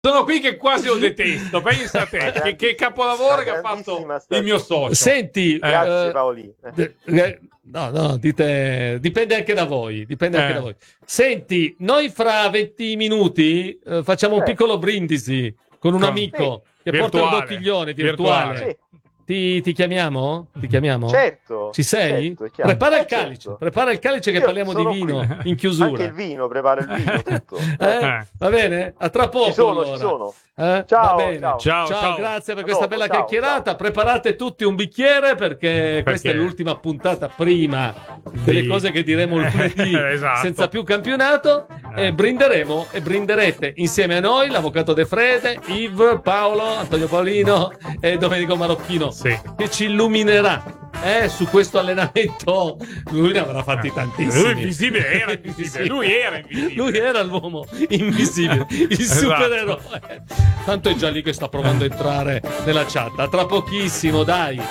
Sono qui che quasi lo detesto, pensa a te, che capolavoro che ha fatto il mio socio. Senti, grazie Paolino. No, dipende anche da voi, anche da voi. Senti, noi fra 20 minuti facciamo un piccolo brindisi con un amico che porta un bottiglione virtuale. Sì. Ti chiamiamo? Ti chiamiamo? Certo. Ci sei? Certo, prepara il calice, certo. prepara il calice che Io parliamo di vino qui. in chiusura. Anche il vino, prepara il vino, tutto. Va bene? A tra poco. Ci sono, allora. ci sono. Va bene. Ciao, grazie per questa bella chiacchierata. Preparate tutti un bicchiere perché questa è l'ultima puntata prima delle cose che diremo lunedì esatto. senza più campionato. E brinderemo e brinderete insieme a noi l'avvocato De Frede, Yves, Paolo, Antonio Paolino e Domenico Marocchino che ci illuminerà su questo allenamento. Lui ne avrà fatti tantissimi. Lui era invisibile. Lui era l'uomo invisibile, il supereroe. Tanto è già lì che sta provando a entrare nella chat. A tra pochissimo, dai.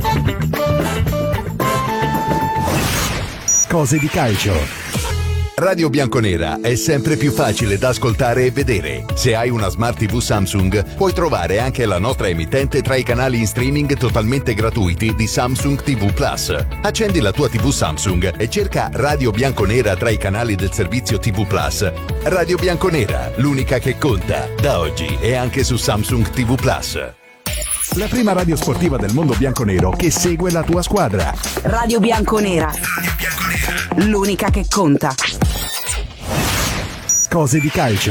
Cose di calcio. Radio Bianconera è sempre più facile da ascoltare e vedere. Se hai una Smart TV Samsung, puoi trovare anche la nostra emittente tra i canali in streaming totalmente gratuiti di Samsung TV Plus. Accendi la tua TV Samsung e cerca Radio Bianconera tra i canali del servizio TV Plus. Radio Bianconera, l'unica che conta, da oggi e anche su Samsung TV Plus. La prima radio sportiva del mondo bianconero che segue la tua squadra. Radio Bianconera. L'unica che conta. Cose di calcio.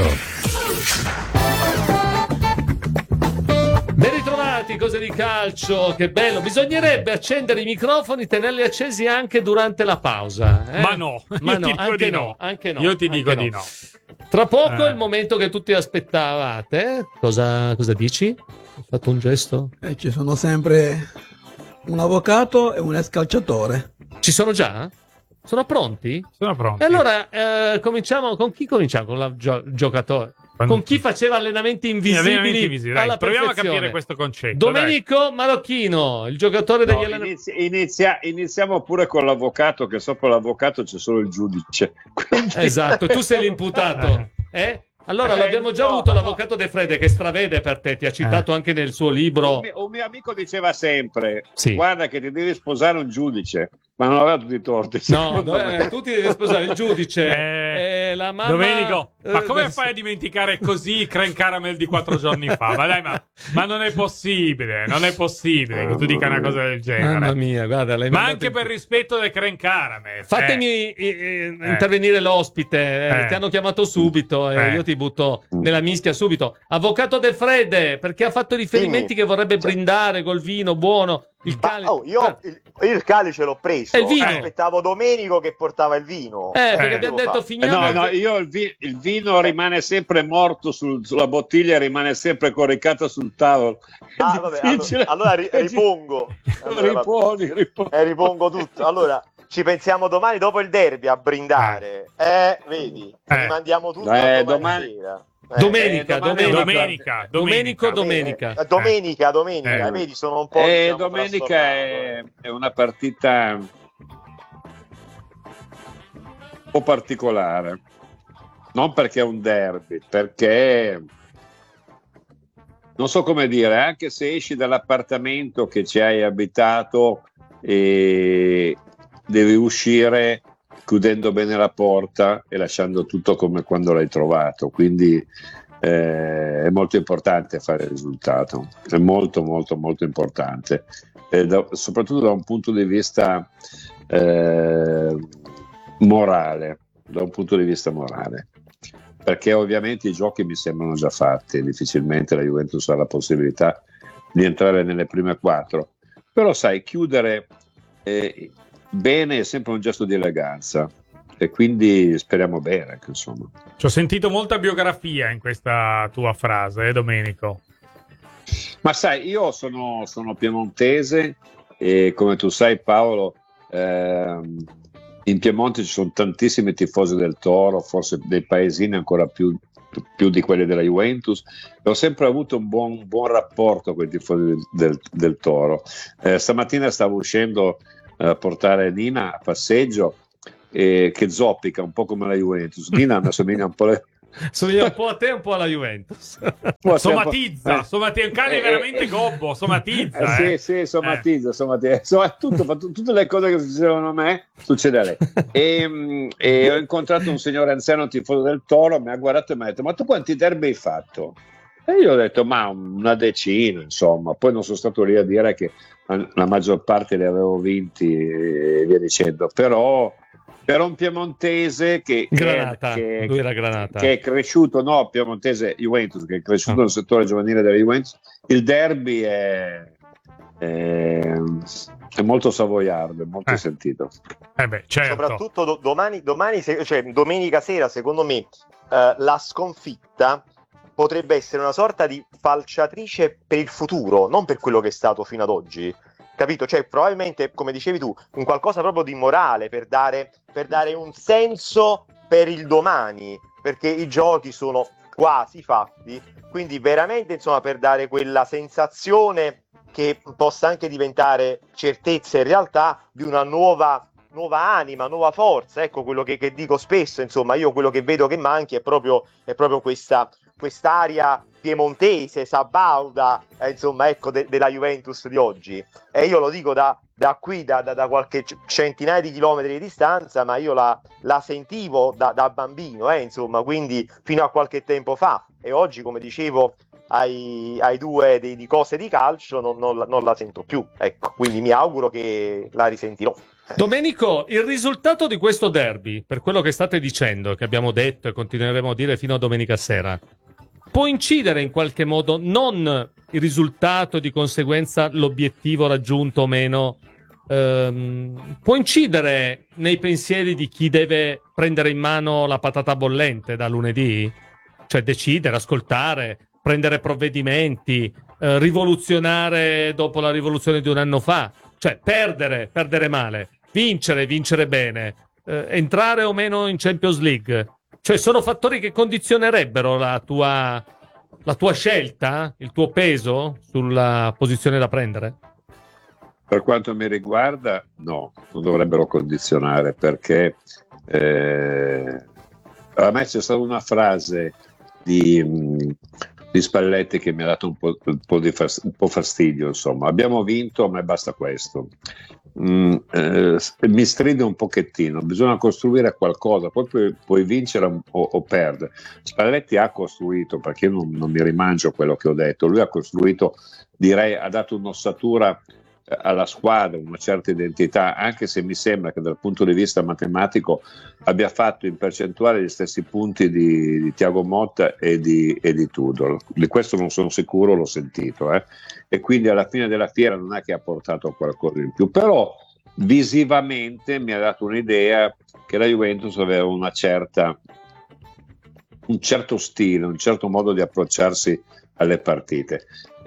Ben ritrovati, cose di calcio, che bello. Bisognerebbe accendere i microfoni, tenerli accesi anche durante la pausa. Ma no, anche no. Io ti dico di no. Tra poco è il momento che tutti aspettavate. Cosa dici? Ho fatto un gesto? Ci sono sempre un avvocato e un ex calciatore. Ci sono già? Sono pronti? Sono pronti. E allora cominciamo. Con chi cominciamo? Con il giocatore? Con chi faceva allenamenti invisibili? Dai, proviamo a capire questo concetto. Domenico Marocchino, il giocatore degli allenamenti. Iniziamo pure con l'avvocato, che sopra l'avvocato c'è solo il giudice. Quindi... Esatto, tu sei l'imputato. Allora l'abbiamo già avuto l'avvocato De Frede che stravede per te, ti ha citato anche nel suo libro. Un mio amico diceva sempre: guarda che ti devi sposare un giudice, ma non aveva tutti i torti. No, tu ti devi sposare il giudice. La mamma... Domenico, ma come fai a dimenticare così Crane Caramel di 4 giorni fa? Ma dai, ma non è possibile che tu dica una cosa del genere. Mamma mia, guarda, ma anche per rispetto del Crane Caramel. Fatemi intervenire l'ospite, ti hanno chiamato subito e io ti butto nella mischia subito. Avvocato De Frede, perché ha fatto riferimenti che vorrebbe brindare col vino buono. Il calice. Io il calice l'ho preso. E il vino? Aspettavo Domenico che portava il vino. Perché abbiamo detto finiamo. No, io il vino rimane sempre morto sulla bottiglia, rimane sempre coricata sul tavolo. Allora ripongo. Riponi. Ripongo tutto. Allora ci pensiamo domani dopo il derby a brindare. Vedi, rimandiamo tutto domani sera. Domenica. Vedi, sono un po'. Domenica è una partita un po' particolare, non perché è un derby, perché non so come dire, anche se esci dall'appartamento che ci hai abitato e devi uscire chiudendo bene la porta e lasciando tutto come quando l'hai trovato, quindi è molto importante fare il risultato, è molto molto molto importante, soprattutto da un punto di vista morale, perché ovviamente i giochi mi sembrano già fatti, difficilmente la Juventus ha la possibilità di entrare nelle prime 4, però sai, chiudere bene è sempre un gesto di eleganza e quindi speriamo bene anche, insomma. Ci ho sentito molta biografia in questa tua frase, Domenico. Ma sai, io sono piemontese e come tu sai, Paolo, in Piemonte ci sono tantissimi tifosi del Toro, forse dei paesini ancora più di quelli della Juventus, e ho sempre avuto un buon rapporto con i tifosi del Toro. Stamattina stavo uscendo a portare Nina a passeggio che zoppica un po' come la Juventus. Nina mi assomiglia un po' Somiglia un po' a te e un po' alla Juventus. Somatizza, è un cane veramente gobbo, somatizza. Sì, somatizza. Tutte le cose che succedevano a me succede a lei. E ho incontrato un signore anziano tifoso del Toro, mi ha guardato e mi ha detto: ma tu quanti derby hai fatto? E io ho detto: ma una decina, insomma. Poi non sono stato lì a dire che la maggior parte li avevo vinti e via dicendo, però per un piemontese che è cresciuto, piemontese Juventus, che è cresciuto nel settore giovanile della Juventus, il derby è molto savoiardo, è molto sentito. Certo. Soprattutto domenica sera, secondo me, la sconfitta potrebbe essere una sorta di falciatrice per il futuro, non per quello che è stato fino ad oggi. Capito? Cioè, probabilmente, come dicevi tu, un qualcosa proprio di morale per dare un senso per il domani, perché i giochi sono quasi fatti, quindi veramente, insomma, per dare quella sensazione che possa anche diventare certezza in realtà di una nuova anima, nuova forza. Ecco quello che dico spesso, insomma, io quello che vedo che manchi è proprio quest'aria piemontese, sabauda, insomma, ecco, della Juventus di oggi. E io lo dico da qui, da qualche centinaia di chilometri di distanza, ma io la sentivo da bambino, insomma, quindi fino a qualche tempo fa. E oggi, come dicevo ai due di cose di calcio, non la sento più. Ecco, quindi mi auguro che la risentirò. Domenico, il risultato di questo derby, per quello che state dicendo, che abbiamo detto e continueremo a dire fino a domenica sera, può incidere in qualche modo, non il risultato, di conseguenza l'obiettivo raggiunto o meno, può incidere nei pensieri di chi deve prendere in mano la patata bollente da lunedì? Cioè decidere, ascoltare, prendere provvedimenti, rivoluzionare dopo la rivoluzione di un anno fa, cioè perdere male, vincere bene, entrare o meno in Champions League. Cioè sono fattori che condizionerebbero la tua scelta, il tuo peso sulla posizione da prendere? Per quanto mi riguarda, no, non dovrebbero condizionare, perché a me c'è stata una frase di Spalletti che mi ha dato un po' fastidio, insomma. Abbiamo vinto, a me basta questo. Mi stride un pochettino, bisogna costruire qualcosa, poi puoi vincere o perdere. Spalletti ha costruito, perché io non mi rimangio quello che ho detto, lui ha costruito, direi, ha dato un'ossatura alla squadra, una certa identità, anche se mi sembra che dal punto di vista matematico abbia fatto in percentuale gli stessi punti di Thiago Motta e di Tudor. Di questo non sono sicuro, l'ho sentito, e quindi alla fine della fiera non è che ha portato qualcosa in più, però visivamente mi ha dato un'idea che la Juventus aveva un certo stile, un certo modo di approcciarsi alle partite.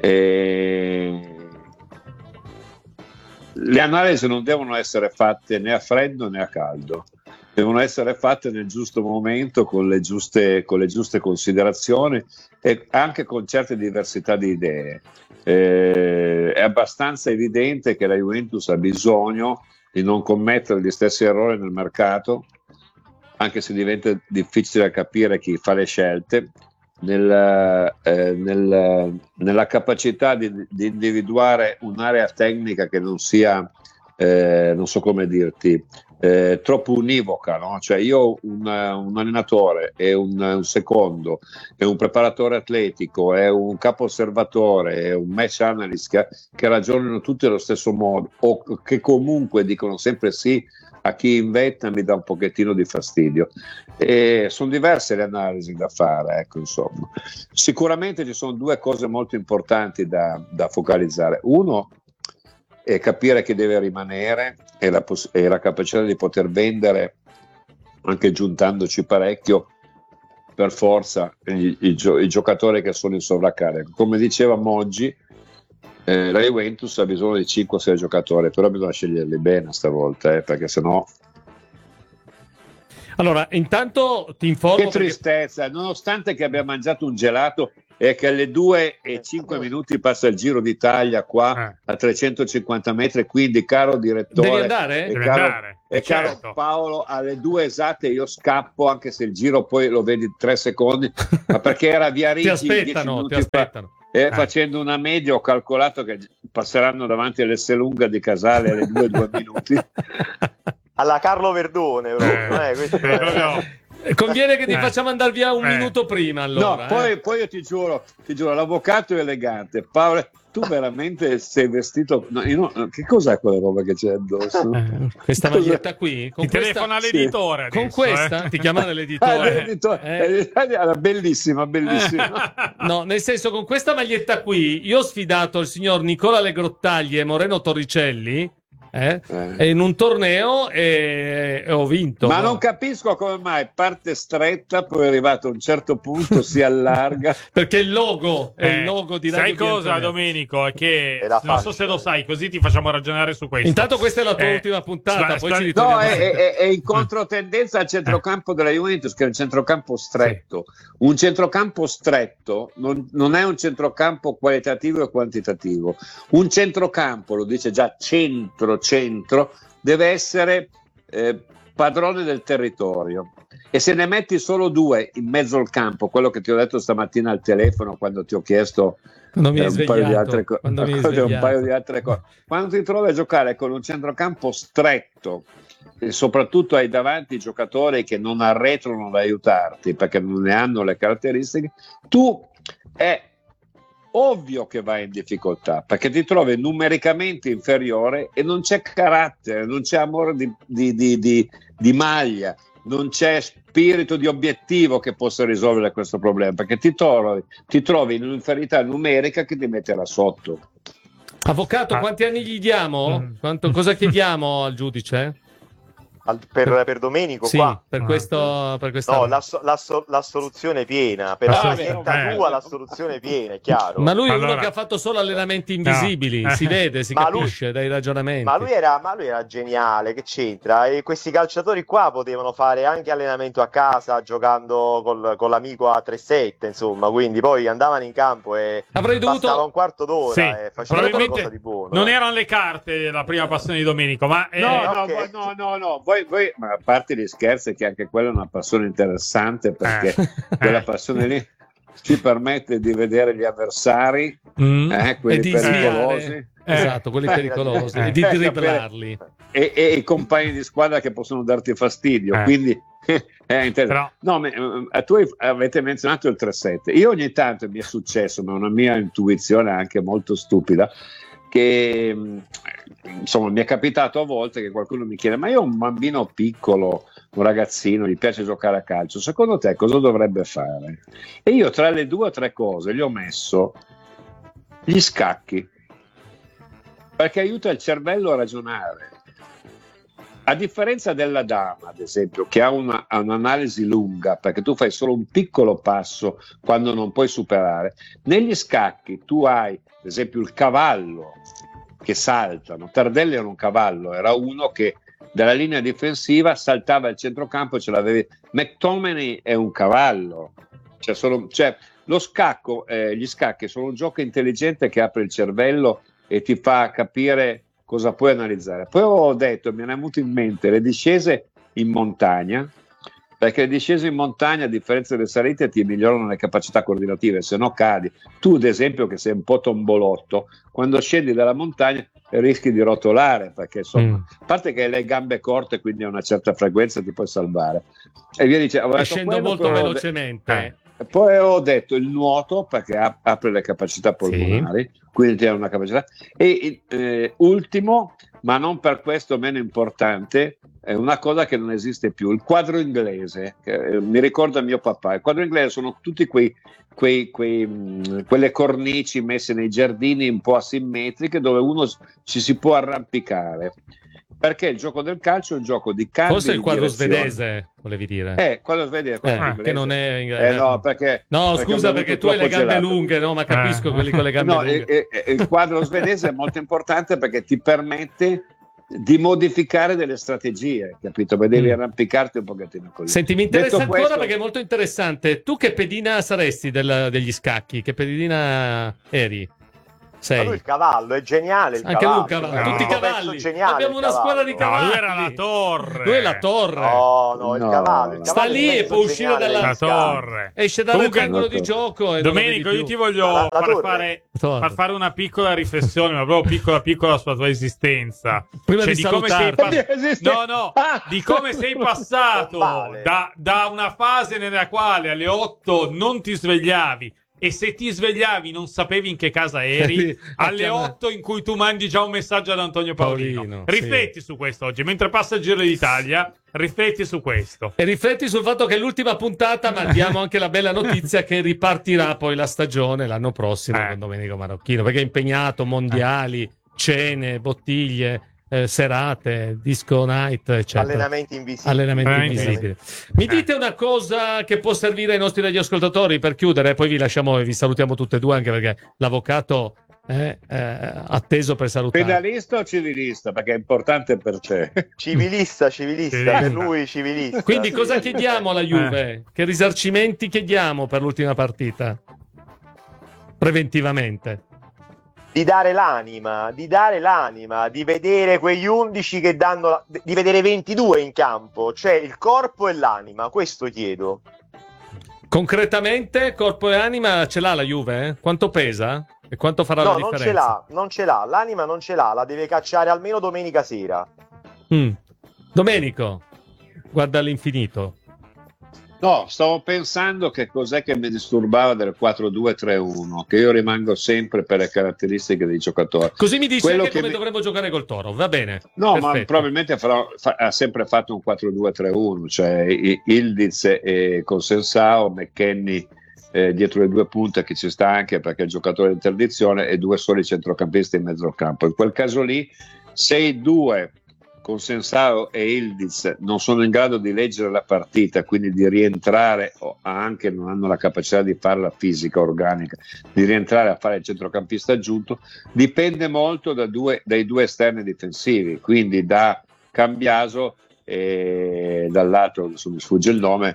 Le analisi non devono essere fatte né a freddo né a caldo, devono essere fatte nel giusto momento, con le giuste considerazioni e anche con certe diversità di idee. È abbastanza evidente che la Juventus ha bisogno di non commettere gli stessi errori nel mercato, anche se diventa difficile capire chi fa le scelte, nella capacità di individuare un'area tecnica che non sia, non so come dirti, troppo univoca, no? Cioè io un allenatore e un secondo e un preparatore atletico e un capo osservatore e un match analyst che ragionano tutti allo stesso modo, o che comunque dicono sempre sì a chi inventa, mi dà un pochettino di fastidio. E sono diverse le analisi da fare, ecco, insomma. Sicuramente ci sono due cose molto importanti da focalizzare. Uno è capire che deve rimanere e la capacità di poter vendere, anche giuntandoci parecchio, per forza i giocatori che sono in sovraccarico. Come diceva Moggi, la Juventus ha bisogno di 5-6 giocatori, però bisogna sceglierli bene stavolta, perché sennò. Allora, intanto ti informo. Che tristezza, nonostante che abbia mangiato un gelato è che alle 2:05 passa il Giro d'Italia qua a 350 metri, quindi caro direttore, devi andare? Caro Paolo, alle 2 esatte io scappo, anche se il giro poi lo vedi 3 secondi, ma perché era via Rigi, ti aspettano. Facendo una media ho calcolato che passeranno davanti all'Esselunga di Casale alle 2 minuti. Alla Carlo Verdone conviene che ti facciamo andare via un minuto prima, allora. No, poi io ti giuro, l'avvocato è elegante. Paolo, tu veramente sei vestito. Che cos'è quella roba che c'è addosso? Questa maglietta qui? Ti telefona l'editore. Con adesso, questa? Ti chiamano l'editore? Era bellissima. No, nel senso, con questa maglietta qui io ho sfidato il signor Nicola Legrottagli e Moreno Torricelli. In un torneo e ho vinto. Ma non capisco come mai parte stretta, poi è arrivato a un certo punto si allarga perché il logo è il logo di Radio sai cosa, Bianconera. Domenico, è che non so se lo sai, così ti facciamo ragionare su questo. Intanto questa è la tua ultima puntata, poi ci ritorniamo. È in controtendenza al centrocampo della Juventus, che è un centrocampo stretto. Un centrocampo stretto non è un centrocampo qualitativo e quantitativo. Un centrocampo, lo dice già centro, deve essere padrone del territorio, e se ne metti solo 2 in mezzo al campo, quello che ti ho detto stamattina al telefono quando ti ho chiesto un paio di altre cose, quando ti trovi a giocare con un centrocampo stretto e soprattutto hai davanti giocatori che non arretrano ad aiutarti perché non ne hanno le caratteristiche, tu è ovvio che vai in difficoltà perché ti trovi numericamente inferiore e non c'è carattere, non c'è amore di maglia, non c'è spirito di obiettivo che possa risolvere questo problema, perché ti trovi in un'inferiorità numerica che ti metterà sotto. Avvocato, quanti anni gli diamo? Cosa chiediamo al giudice? Per Domenico, sì, qua per questa no, l'assoluzione piena per la scelta tua, l'assoluzione piena, è chiaro. Ma lui è uno che ha fatto solo allenamenti invisibili, si vede, si capisce dai ragionamenti. Ma lui era geniale, che c'entra? E questi calciatori qua potevano fare anche allenamento a casa giocando con l'amico a 3-7, insomma, quindi poi andavano in campo e bastava un quarto d'ora e facevano qualcosa di buono. Non erano le carte la prima passione di Domenico, ma no. Voi, ma a parte gli scherzi, che anche quella è una passione interessante, perché quella passione lì ci permette di vedere gli avversari, quelli pericolosi. Esatto, quelli pericolosi, e di dribblarli. E i compagni di squadra che possono darti fastidio, quindi è interessante. Tu avete menzionato il 3-7. Io ogni tanto mi è successo, ma è una mia intuizione anche molto stupida, che insomma mi è capitato a volte che qualcuno mi chiede: ma io ho un bambino piccolo, un ragazzino, gli piace giocare a calcio, secondo te cosa dovrebbe fare? E io tra le 2 o 3 cose gli ho messo gli scacchi, perché aiuta il cervello a ragionare, a differenza della dama, ad esempio, che ha un'analisi lunga, perché tu fai solo un piccolo passo quando non puoi superare. Negli scacchi tu hai, ad esempio, il cavallo che saltano. Tardelli era un cavallo, era uno che dalla linea difensiva saltava il centrocampo e ce l'avevi. McTominay è un cavallo, lo scacco, gli scacchi sono un gioco intelligente che apre il cervello e ti fa capire cosa puoi analizzare. Poi ho detto, mi è venuto in mente le discese in montagna, perché le discese in montagna, a differenza delle salite, ti migliorano le capacità coordinative, se no cadi. Tu, ad esempio, che sei un po' tombolotto, quando scendi dalla montagna rischi di rotolare, perché insomma, a parte che hai le gambe corte, quindi a una certa frequenza ti puoi salvare. E via dicendo, scendo molto velocemente. Poi ho detto il nuoto, perché apre le capacità polmonari, quindi ti ha una capacità. E ultimo, ma non per questo meno importante, è una cosa che non esiste più, il quadro inglese, che mi ricorda mio papà. Il quadro inglese sono tutti quelle cornici messe nei giardini un po' asimmetriche, dove uno ci si può arrampicare, perché il gioco del calcio è un gioco di cambio. Forse il quadro svedese, volevi dire. Quello svedese, che non è inglese. perché scusa, perché tu hai le gambe lunghe, no? Ma capisco quelli con le gambe lunghe. Il quadro svedese è molto importante perché ti permette di modificare delle strategie, capito? Ma devi arrampicarti un pochettino così. Senti, mi interessa Detto ancora questo, perché è molto interessante. Tu che pedina saresti degli scacchi? Che pedina eri? Ma lui il cavallo è geniale. Anche lui un cavallo. No. Tutti i cavalli. Geniale, Abbiamo una cavallo. scuola di No, cavalli. lui era la torre. Lui è la torre. No, il No. cavallo. Il Sta cavallo lì è e può uscire geniale dalla La torre. Esce dal Comunque- rettangolo di gioco. E Domenico, io ti voglio La torre. far fare una piccola riflessione, ma proprio piccola sulla tua esistenza. Prima Cioè, di come sei salutarti. di come sei passato Vale. da una fase nella quale alle 8 non ti svegliavi. E se ti svegliavi non sapevi in che casa eri, alle 8 in cui tu mandi già un messaggio ad Antonio Paolino. Rifletti su questo oggi, mentre passa il Giro d'Italia, rifletti su questo. E rifletti sul fatto che è l'ultima puntata, ma diamo anche la bella notizia che ripartirà poi la stagione l'anno prossimo con Domenico Marocchino, perché è impegnato, mondiali, cene, bottiglie, serate, disco night, eccetera. Allenamenti invisibili. Invisibili. Mi dite una cosa che può servire ai nostri radioascoltatori per chiudere, poi vi lasciamo e vi salutiamo tutte e due, anche perché l'avvocato è atteso per salutare. Pedalista o civilista? Perché è importante per te. Civilista, per lui civilista. Quindi cosa chiediamo alla Juve? Che risarcimenti chiediamo per l'ultima partita? Preventivamente. Di dare l'anima, di vedere quegli 11 che danno, di vedere 22 in campo, cioè il corpo e l'anima, questo chiedo. Concretamente, corpo e anima ce l'ha la Juve? Eh? Quanto pesa? E quanto farà la differenza? Non ce l'ha, l'anima non ce l'ha, la deve cacciare almeno domenica sera. Domenico, guarda all'infinito. No, stavo pensando che cos'è che mi disturbava del 4-2-3-1, che io rimango sempre per le caratteristiche dei giocatori. Così mi dici Quello anche che come dovremmo giocare col Toro, va bene. No, perfetto. ma probabilmente ha sempre fatto un 4-2-3-1, cioè Ildiz e Consensao, McKennie dietro le due punte, che ci sta anche perché è il giocatore di interdizione, e due soli centrocampisti in mezzo al campo. In quel caso lì, se i due, Consensao e Ildiz, non sono in grado di leggere la partita, quindi di rientrare, o anche non hanno la capacità di farla fisica, organica, di rientrare a fare il centrocampista aggiunto, dipende molto dai due esterni difensivi, quindi da Cambiaso e dall'altro, adesso mi sfugge il nome,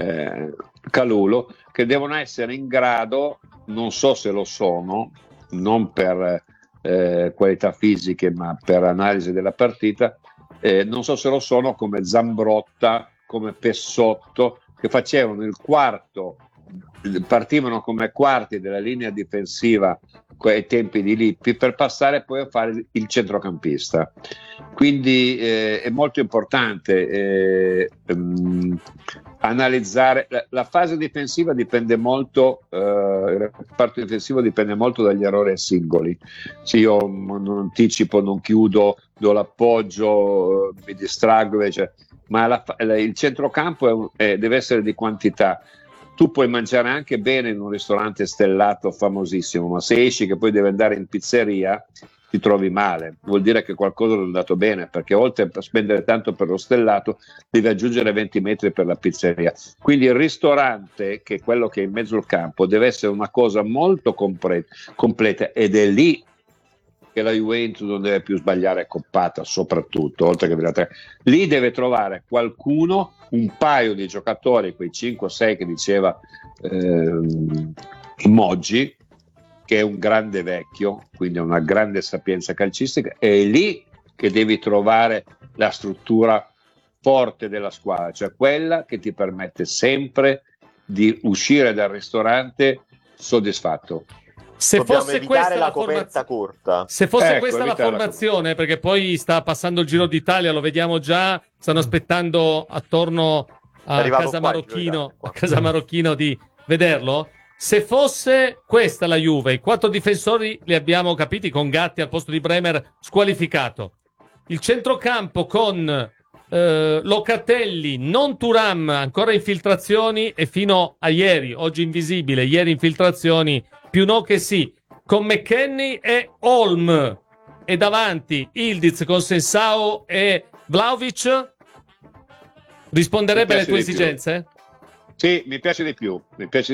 Calulu, che devono essere in grado, non so se lo sono, non per qualità fisiche ma per analisi della partita, non so se lo sono, come Zambrotta, come Pessotto, che facevano il quarto, partivano come quarti della linea difensiva ai tempi di Lippi per passare poi a fare il centrocampista. Quindi è molto importante analizzare la fase difensiva, dipende molto, il reparto difensivo dipende molto dagli errori singoli. Se io non anticipo, non chiudo, do l'appoggio, mi distraggo, ma il centrocampo deve essere di quantità. Tu puoi mangiare anche bene in un ristorante stellato famosissimo, ma se esci che poi devi andare in pizzeria ti trovi male, vuol dire che qualcosa non è andato bene, perché oltre a spendere tanto per lo stellato devi aggiungere 20 metri per la pizzeria. Quindi il ristorante, che è quello che è in mezzo al campo, deve essere una cosa molto completa, ed è lì che la Juventus non deve più sbagliare coppata, soprattutto, oltre che lì deve trovare qualcuno, un paio di giocatori, quei 5-6 che diceva Moggi, che è un grande vecchio, quindi ha una grande sapienza calcistica, è lì che devi trovare la struttura forte della squadra, cioè quella che ti permette sempre di uscire dal ristorante soddisfatto. Se Dobbiamo fosse evitare questa la coperta corta. Se fosse questa la formazione, perché poi sta passando il Giro d'Italia, lo vediamo già, stanno aspettando attorno a Casa Marocchino di vederlo. Se fosse questa la Juve, i 4 difensori li abbiamo capiti, con Gatti al posto di Bremer squalificato. Il centrocampo con Locatelli, non Thuram, ancora infiltrazioni, e fino a ieri, oggi invisibile, ieri infiltrazioni, più no che sì, con McKennie e Holm, e davanti Ildiz con Consensao e Vlahovic. Risponderebbe alle tue esigenze? Sì, mi piace di più,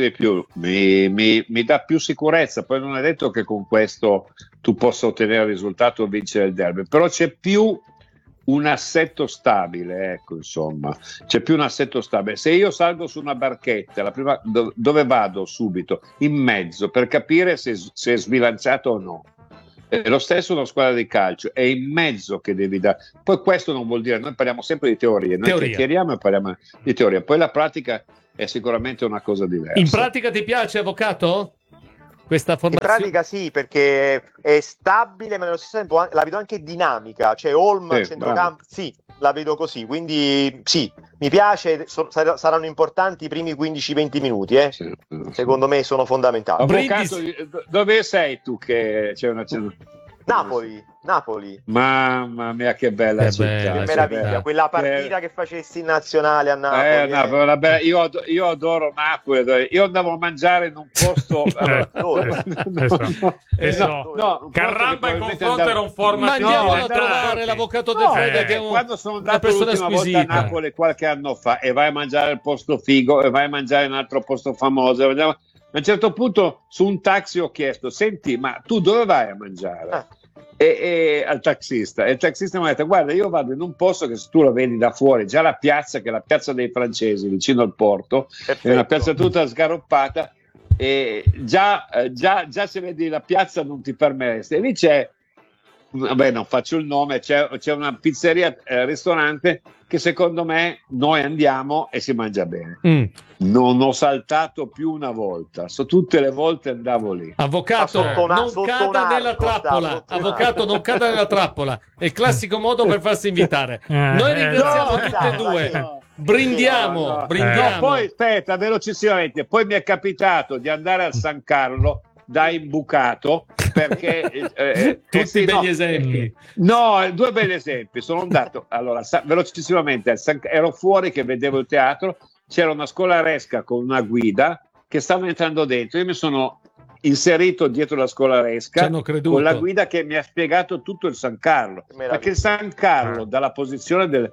mi dà più sicurezza. Poi non è detto che con questo tu possa ottenere il risultato o vincere il derby, però c'è più un assetto stabile, ecco, insomma, c'è più un assetto stabile. Se io salgo su una barchetta, la prima, dove vado subito? In mezzo, per capire se è sbilanciato o no. Lo stesso una squadra di calcio, è in mezzo che devi dare. Poi questo non vuol dire, noi parliamo sempre di teorie, noi chiacchieriamo e parliamo di teoria, poi la pratica è sicuramente una cosa diversa. In pratica ti piace, avvocato? Questa formazione? In pratica sì, perché è stabile, ma nello stesso tempo la vedo anche dinamica, cioè Olm al centrocampo, sì, la vedo così, quindi sì, mi piace, saranno importanti i primi 15-20 minuti, sì. Secondo me sono fondamentali. Avvocato, dove sei tu che c'è una... Napoli. Mamma mia, che bella città! Che meraviglia, quella partita che facessi in nazionale a Napoli. Io adoro Napoli. Io andavo a mangiare in un posto. Carrabba in confronto era un format. Ma andiamo a trovare l'avvocato De Fede, che è quando sono andato l'ultima volta a Napoli qualche anno fa, e vai a mangiare al posto figo, e vai a mangiare in un altro posto famoso. A un certo punto su un taxi ho chiesto: senti, ma tu dove vai a mangiare? E al taxista, e il taxista mi ha detto: guarda, io vado in un posto che, se tu lo vedi da fuori, già la piazza, che è la piazza dei francesi vicino al porto, è una piazza tutta sgaroppata, e già se vedi la piazza non ti fermeresti. E lì c'è, vabbè, non faccio il nome, c'è una pizzeria, ristorante, che secondo me noi andiamo e si mangia bene. Non ho saltato più una volta, tutte le volte andavo lì. Avvocato, non cada nella trappola. Avvocato, non cada nella trappola. È il classico modo per farsi invitare. Noi ringraziamo tutte e due. Brindiamo. No, poi aspetta, velocissimamente. Poi mi è capitato di andare al San Carlo da imbucato, perché tutti begli esempi. No, due belli esempi. Sono andato, allora, velocissimamente, ero fuori che vedevo il teatro, c'era una scolaresca con una guida che stava entrando dentro. Io mi sono inserito dietro la scolaresca con la guida che mi ha spiegato tutto il San Carlo, perché il San Carlo, dalla posizione del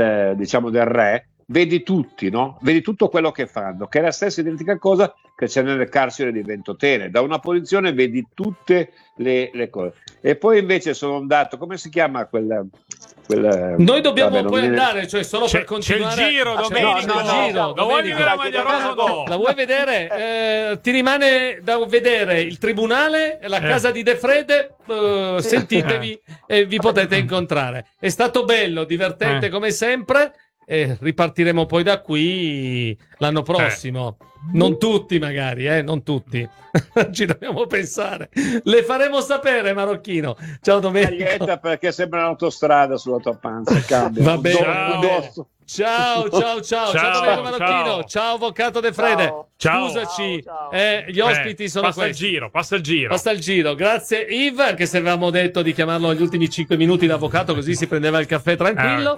re, vedi tutti, no? Vedi tutto quello che fanno, che è la stessa identica cosa che c'è nelle carceri di Ventotene. Da una posizione vedi tutte le cose. E poi invece sono andato, come si chiama quel noi dobbiamo andare, cioè solo per continuare. C'è il giro, Domenico. Lo vuoi vedere la maglia rosa? No. La vuoi vedere? Ti rimane da vedere il tribunale, la casa di De Fede. Sentitevi e vi potete incontrare. È stato bello, divertente come sempre. E ripartiremo poi da qui l'anno prossimo. Non tutti, magari, non tutti. Ci dobbiamo pensare. Le faremo sapere, Marocchino. Ciao Domenico. Perché sembra un'autostrada sulla tua panza. Cambia. Va bene. Ciao Domenico Marocchino. Ciao avvocato De Frede. Scusaci, gli ospiti sono questi. Passa il giro. Grazie Yves, anche se avevamo detto di chiamarlo agli ultimi 5 minuti l'avvocato, così si prendeva il caffè tranquillo.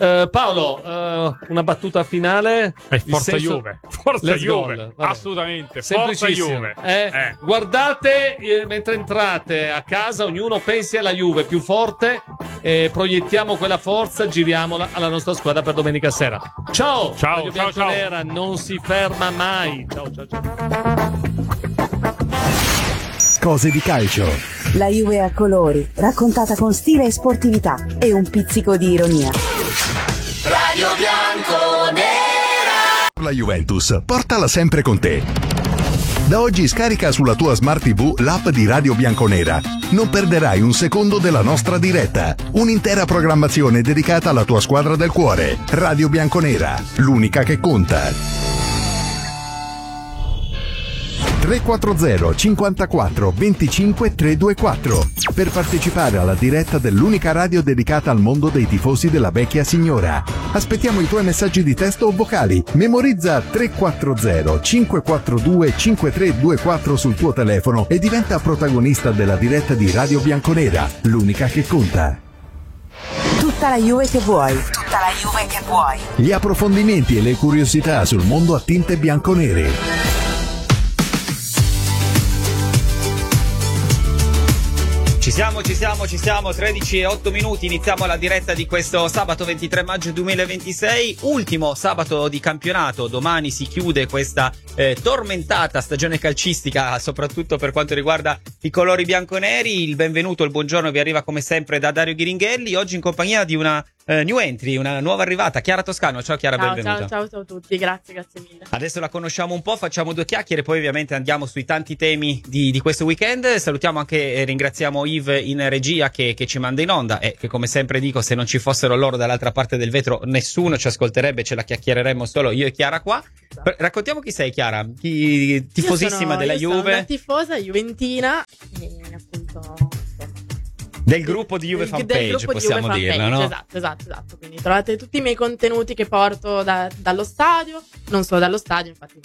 Paolo, una battuta finale. Forza Juve. Assolutamente. Forza Juve. Guardate, mentre entrate a casa, ognuno pensi alla Juve più forte, proiettiamo quella forza, giriamola alla nostra squadra per domenica sera. Ciao. Radio Bianconera non si ferma mai. Ciao. Cose di calcio. La Juve a colori, raccontata con stile e sportività e un pizzico di ironia. Radio Bianconera. La Juventus, portala sempre con te. Da oggi scarica sulla tua Smart TV l'app di Radio Bianconera. Non perderai un secondo della nostra diretta. Un'intera programmazione dedicata alla tua squadra del cuore. Radio Bianconera, l'unica che conta. 340 54 25 324 per partecipare alla diretta dell'unica radio dedicata al mondo dei tifosi della vecchia signora. Aspettiamo i tuoi messaggi di testo o vocali. Memorizza 340 542 5324 sul tuo telefono e diventa protagonista della diretta di Radio Bianconera, l'unica che conta. Tutta la Juve che vuoi. Gli approfondimenti e le curiosità sul mondo a tinte bianconere. Ci Ci siamo, 13:08, iniziamo la diretta di questo sabato 23 maggio 2026, ultimo sabato di campionato, domani si chiude questa tormentata stagione calcistica, soprattutto per quanto riguarda i colori bianconeri. Il benvenuto, il buongiorno vi arriva come sempre da Dario Ghiringhelli, oggi in compagnia di una new entry, una nuova arrivata, Chiara Toscano. Ciao Chiara, benvenuta. Ciao a tutti, grazie mille. Adesso la conosciamo un po', facciamo due chiacchiere, poi ovviamente andiamo sui tanti temi di questo weekend. Salutiamo anche e ringraziamo Yves in regia che ci manda in onda e che, come sempre dico, se non ci fossero loro dall'altra parte del vetro nessuno ci ascolterebbe, ce la chiacchiereremo solo io e Chiara qua. Raccontiamo chi sei, Chiara, tifosissima della Juve. Sono una tifosa juventina e appunto del gruppo di Juve Fanpage, possiamo dirlo, no? Esatto. Quindi trovate tutti i miei contenuti che porto dallo stadio, non solo dallo stadio, infatti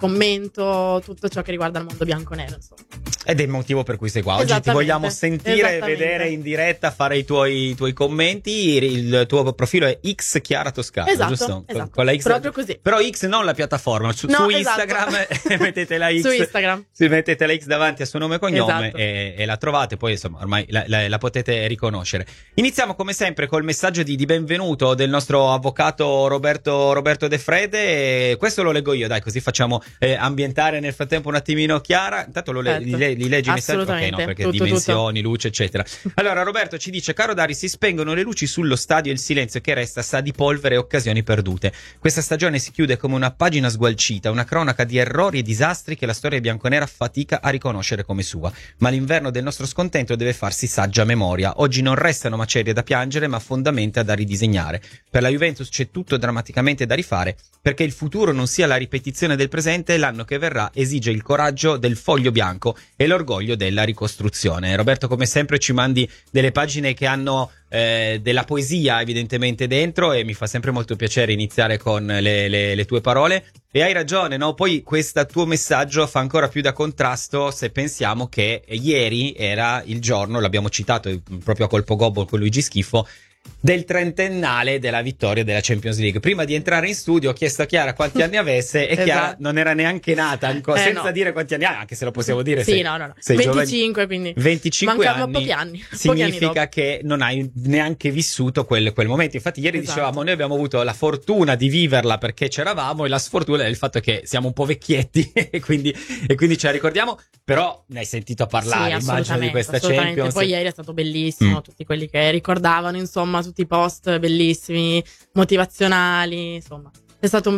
commento tutto ciò che riguarda il mondo bianconero, insomma. Ed è il motivo per cui sei qua. Oggi ti vogliamo sentire e vedere in diretta, fare i tuoi commenti. Il tuo profilo è X Chiara Toscano, giusto? Esatto. Con la X, proprio così. Però X non la piattaforma, su Instagram mettete la X. Su Instagram. Mettete la X davanti a suo nome e cognome e la trovate, poi insomma ormai la potete riconoscere. Iniziamo come sempre col messaggio di benvenuto del nostro avvocato Roberto De Frede. Questo lo leggo io, dai, così facciamo ambientare nel frattempo un attimino Chiara. Intanto li leggi i messaggi, ok, no, perché tutto, dimensioni, luce, eccetera. Allora Roberto ci dice: caro Dari, si spengono le luci sullo stadio e il silenzio che resta sa di polvere e occasioni perdute. Questa stagione si chiude come una pagina sgualcita, una cronaca di errori e disastri che la storia bianconera fatica a riconoscere come sua. Ma l'inverno del nostro scontento deve farsi saggia memoria. Oggi non restano macerie da piangere, ma fondamenta da ridisegnare. Per la Juventus c'è tutto drammaticamente da rifare, perché il futuro non sia la ripetizione del presente e l'anno che verrà esige il coraggio del foglio bianco e l'orgoglio della ricostruzione. Roberto, come sempre ci mandi delle pagine che hanno della poesia evidentemente dentro e mi fa sempre molto piacere iniziare con le tue parole. E hai ragione, no? Poi questo tuo messaggio fa ancora più da contrasto se pensiamo che ieri era il giorno, l'abbiamo citato proprio a colpo gobbo con Luigi Schifo, del trentennale della vittoria della Champions League. Prima di entrare in studio ho chiesto a Chiara quanti anni avesse e Chiara non era neanche nata ancora, senza dire quanti anni ha, anche se lo possiamo dire. Sì, no. 25, quindi 25 mancavano anni, pochi anni. Significa che non hai neanche vissuto quel momento. Infatti ieri dicevamo, noi abbiamo avuto la fortuna di viverla perché c'eravamo, e la sfortuna è il fatto che siamo un po' vecchietti e quindi ce la ricordiamo. Però ne hai sentito parlare, immagino, di questa Champions. Poi ieri è stato bellissimo, tutti quelli che ricordavano, insomma, tutti i post bellissimi, motivazionali, insomma. È stato un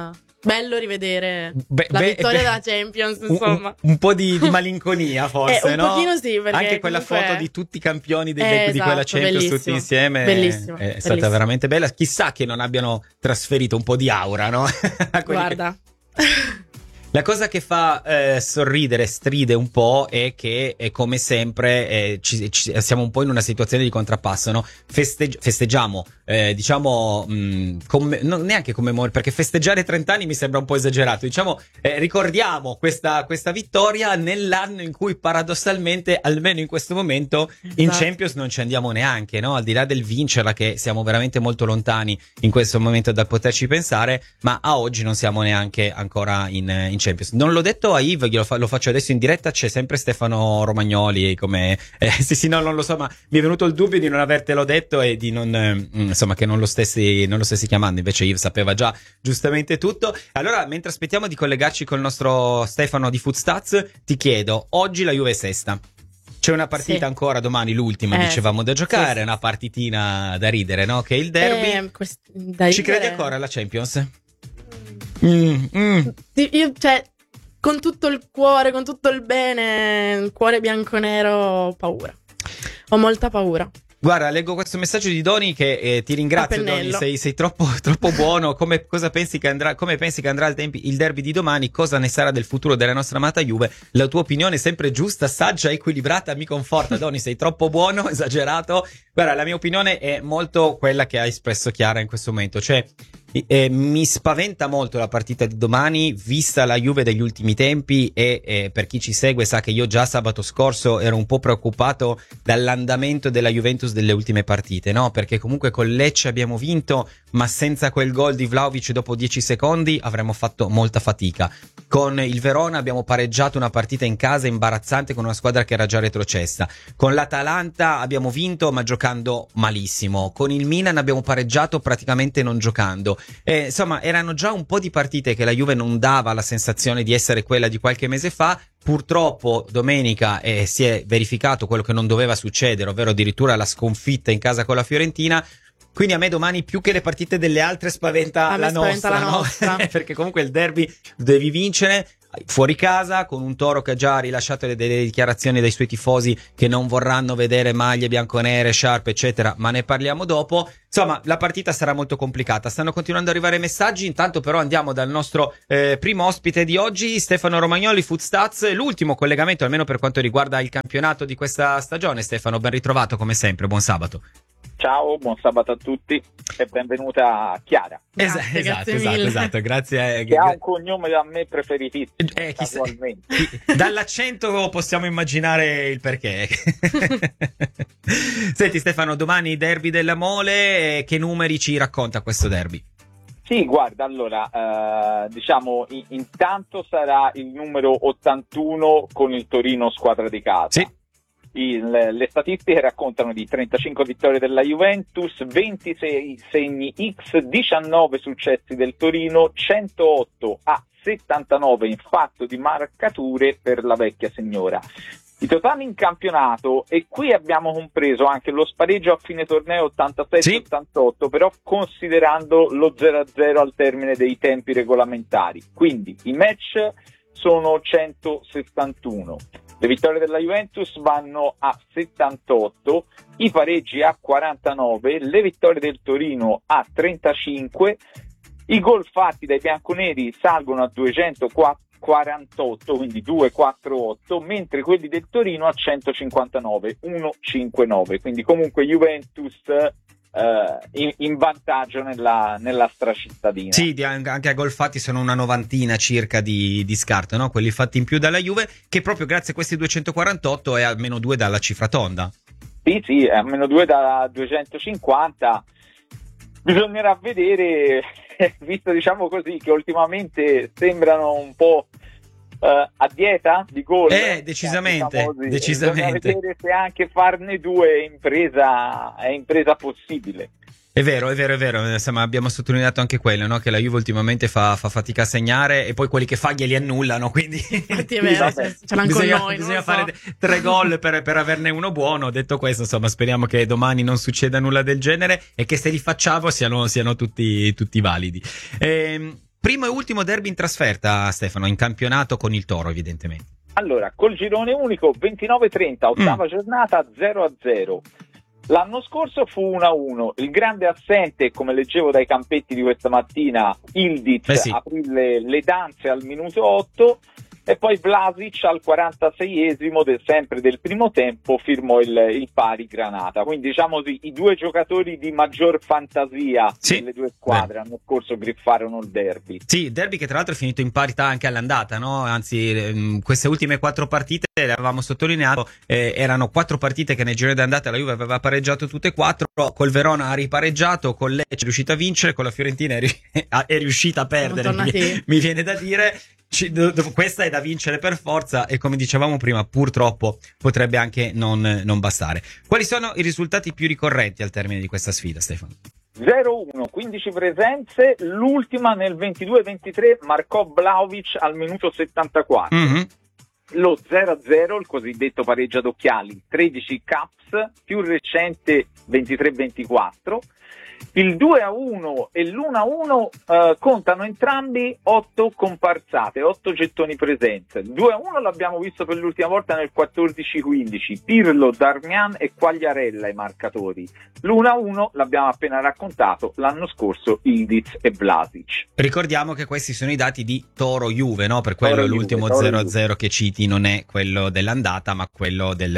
bello rivedere la vittoria della Champions, insomma. Un po' di malinconia, forse, no? Un pochino sì, perché anche quella foto di tutti i campioni di quella Champions tutti insieme è stata veramente bella. Chissà che non abbiano trasferito un po' di aura, no? Guarda. La cosa che fa sorridere, stride un po', è che come sempre siamo un po' in una situazione di contrappasso, no? Festeggiamo, diciamo, non neanche commemorare, perché festeggiare 30 anni mi sembra un po' esagerato, diciamo, ricordiamo questa vittoria nell'anno in cui paradossalmente, almeno in questo momento, in Champions non ci andiamo neanche, no? Al di là del vincerla, che siamo veramente molto lontani in questo momento dal poterci pensare, ma a oggi non siamo neanche ancora in Champions. Non l'ho detto a Yves, lo faccio adesso in diretta, c'è sempre Stefano Romagnoli come sì, no, non lo so, ma mi è venuto il dubbio di non avertelo detto e di non insomma, che non lo stessi chiamando, invece Yves sapeva già giustamente tutto. Allora, mentre aspettiamo di collegarci col nostro Stefano di Footstats, ti chiedo, oggi la Juve è sesta. C'è una partita ancora domani, l'ultima, dicevamo, da giocare, una partitina da ridere, no? Che è il derby. Ci credi ancora alla Champions? Io, cioè, con tutto il cuore, con tutto il bene, il cuore bianconero, ho paura. Ho molta paura. Guarda, leggo questo messaggio di Doni che ti ringrazio, Doni, sei troppo buono. Come pensi che andrà il derby di domani? Cosa ne sarà del futuro della nostra amata Juve? La tua opinione è sempre giusta, saggia, equilibrata, mi conforta. Doni, sei troppo buono, esagerato. Guarda, la mia opinione è molto quella che ha espresso Chiara in questo momento, cioè Mi spaventa molto la partita di domani, vista la Juve degli ultimi tempi, e per chi ci segue sa che io già sabato scorso ero un po' preoccupato dall'andamento della Juventus delle ultime partite, no? Perché comunque con Lecce abbiamo vinto, ma senza quel gol di Vlahovic dopo 10 secondi avremmo fatto molta fatica. Con il Verona abbiamo pareggiato una partita in casa imbarazzante con una squadra che era già retrocessa. Con l'Atalanta abbiamo vinto ma giocando malissimo. Con il Milan abbiamo pareggiato praticamente non giocando. Insomma, erano già un po' di partite che la Juve non dava la sensazione di essere quella di qualche mese fa. Purtroppo domenica si è verificato quello che non doveva succedere, ovvero addirittura la sconfitta in casa con la Fiorentina. Quindi a me domani più che le partite delle altre spaventa la nostra. Perché comunque il derby devi vincere fuori casa, con un Toro che ha già rilasciato delle dichiarazioni dai suoi tifosi che non vorranno vedere maglie bianconere, sciarpe eccetera, ma ne parliamo dopo. Insomma, la partita sarà molto complicata. Stanno continuando ad arrivare messaggi, intanto però andiamo dal nostro primo ospite di oggi, Stefano Romagnoli, Footstats, l'ultimo collegamento almeno per quanto riguarda il campionato di questa stagione. Stefano, ben ritrovato come sempre, buon sabato. Ciao, buon sabato a tutti e benvenuta Chiara. Grazie Esatto, grazie. Che ha un cognome da me preferitissimo. Dall'accento possiamo immaginare il perché. Senti Stefano, domani derby della Mole, che numeri ci racconta questo derby? Sì, guarda, allora, diciamo, intanto sarà il numero 81 con il Torino squadra di casa. Sì. Le statistiche raccontano di 35 vittorie della Juventus, 26 segni X, 19 successi del Torino, 108 a 79 in fatto di marcature per la vecchia signora. I totali in campionato, e qui abbiamo compreso anche lo spareggio a fine torneo 87-88, però considerando lo 0-0 al termine dei tempi regolamentari. Quindi i match sono 161. Le vittorie della Juventus vanno a 78, i pareggi a 49, le vittorie del Torino a 35, i gol fatti dai bianconeri salgono a 248, quindi 248, mentre quelli del Torino a 159, 159. Quindi comunque Juventus in vantaggio nella stracittadina. Sì, anche a gol fatti sono una novantina circa di scarto, no? Quelli fatti in più dalla Juve, che proprio grazie a questi 248 è almeno 2 dalla cifra tonda. Sì, è almeno 2 da 250. Bisognerà vedere, visto diciamo così che ultimamente sembrano un po' a dieta di gol. Decisamente. Bisogna vedere se anche farne 2 è impresa possibile. È vero. Insomma, abbiamo sottolineato anche quello, no? Che la Juve ultimamente fa fatica a segnare e poi quelli che fa glieli annullano, quindi è vero, ce l'hanno con noi, bisogna fare 3 gol per averne uno buono. Detto questo, insomma, speriamo che domani non succeda nulla del genere e che se li facciamo siano tutti validi. Primo e ultimo derby in trasferta, Stefano, in campionato con il Toro, evidentemente. Allora, col girone unico, 29-30, ottava giornata, 0-0. L'anno scorso fu 1-1. Il grande assente, come leggevo dai campetti di questa mattina, Ildiz aprì le danze al minuto 8 e poi Vlahovic al 46esimo sempre del primo tempo firmò il pari Granata. Quindi diciamo così, i 2 giocatori di maggior fantasia delle 2 squadre l'anno scorso griffarono il derby. Sì, il derby che tra l'altro è finito in parità anche all'andata, no? Anzi, queste ultime 4 partite, le avevamo sottolineato, erano 4 partite che nel girone d'andata la Juve aveva pareggiato tutte e 4, col Verona ha ripareggiato, con Lecce è riuscita a vincere, con la Fiorentina è riuscita a perdere, mi viene da dire. Questa è da vincere per forza e, come dicevamo prima, purtroppo potrebbe anche non bastare. Quali sono i risultati più ricorrenti al termine di questa sfida, Stefano? 0-1, 15 presenze, l'ultima nel 22-23 marcò Vlahovic al minuto 74. Mm-hmm. Lo 0-0, il cosiddetto pareggio ad occhiali, 13 caps, più recente 23-24. Il 2-1 e l'1-1 contano entrambi 8 comparsate, 8 gettoni presenze. Il 2-1 l'abbiamo visto per l'ultima volta nel 14-15, Pirlo, Darmian e Quagliarella i marcatori. L'1-1 l'abbiamo appena raccontato, l'anno scorso Ildiz e Vlahovic. Ricordiamo che questi sono i dati di Toro-Juve, no? Per quello l'ultimo 0-0 che citi non è quello dell'andata, ma quello del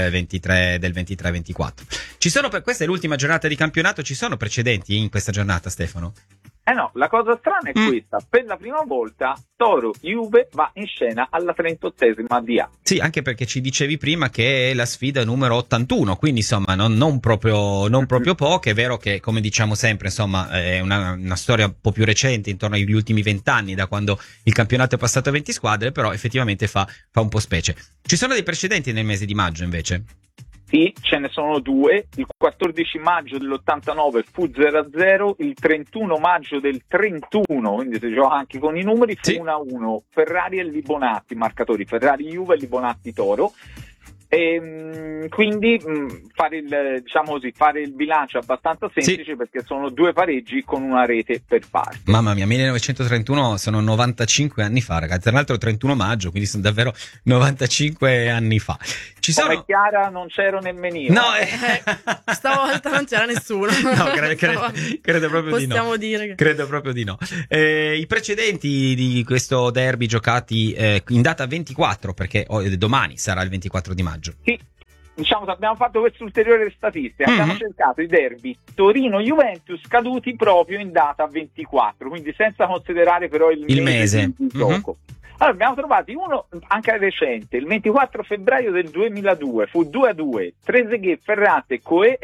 23-24. Ci sono, questa è l'ultima giornata di campionato, ci sono precedenti in questa giornata, Stefano? No, la cosa strana è questa: per la prima volta Toro-Juve va in scena alla 38esima di A. Sì, anche perché ci dicevi prima che è la sfida numero 81, quindi insomma non proprio poco. È vero che, come diciamo sempre, insomma è una storia un po' più recente, intorno agli ultimi 20 anni, da quando il campionato è passato a 20 squadre, però effettivamente fa un po' specie. Ci sono dei precedenti nel mese di maggio invece? Sì, ce ne sono due. Il 14 maggio dell'89 fu 0-0, il 31 maggio del 31, quindi si gioca anche con i numeri, fu 1-1. Ferrari e Libonati, marcatori Ferrari-Juve e Libonati-Toro. E quindi fare il bilancio è abbastanza semplice, perché sono due pareggi con una rete per parte. Mamma mia, 1931 sono 95 anni fa, ragazzi. Tra l'altro 31 maggio, quindi sono davvero 95 anni fa. Come Chiara non c'ero nemmeno io. No, stavolta non c'era nessuno. No, credo proprio di no. Possiamo dire che... Credo proprio di no. I precedenti di questo derby giocati in data 24, perché domani sarà il 24 di maggio. Sì, diciamo che abbiamo fatto questa ulteriore statistica. Abbiamo cercato i derby Torino-Juventus caduti proprio in data 24, quindi senza considerare però il mese di gioco. Allora, abbiamo trovato uno anche recente, il 24 febbraio del 2002, fu 2-2, Trezeguet, Ferrate, Coe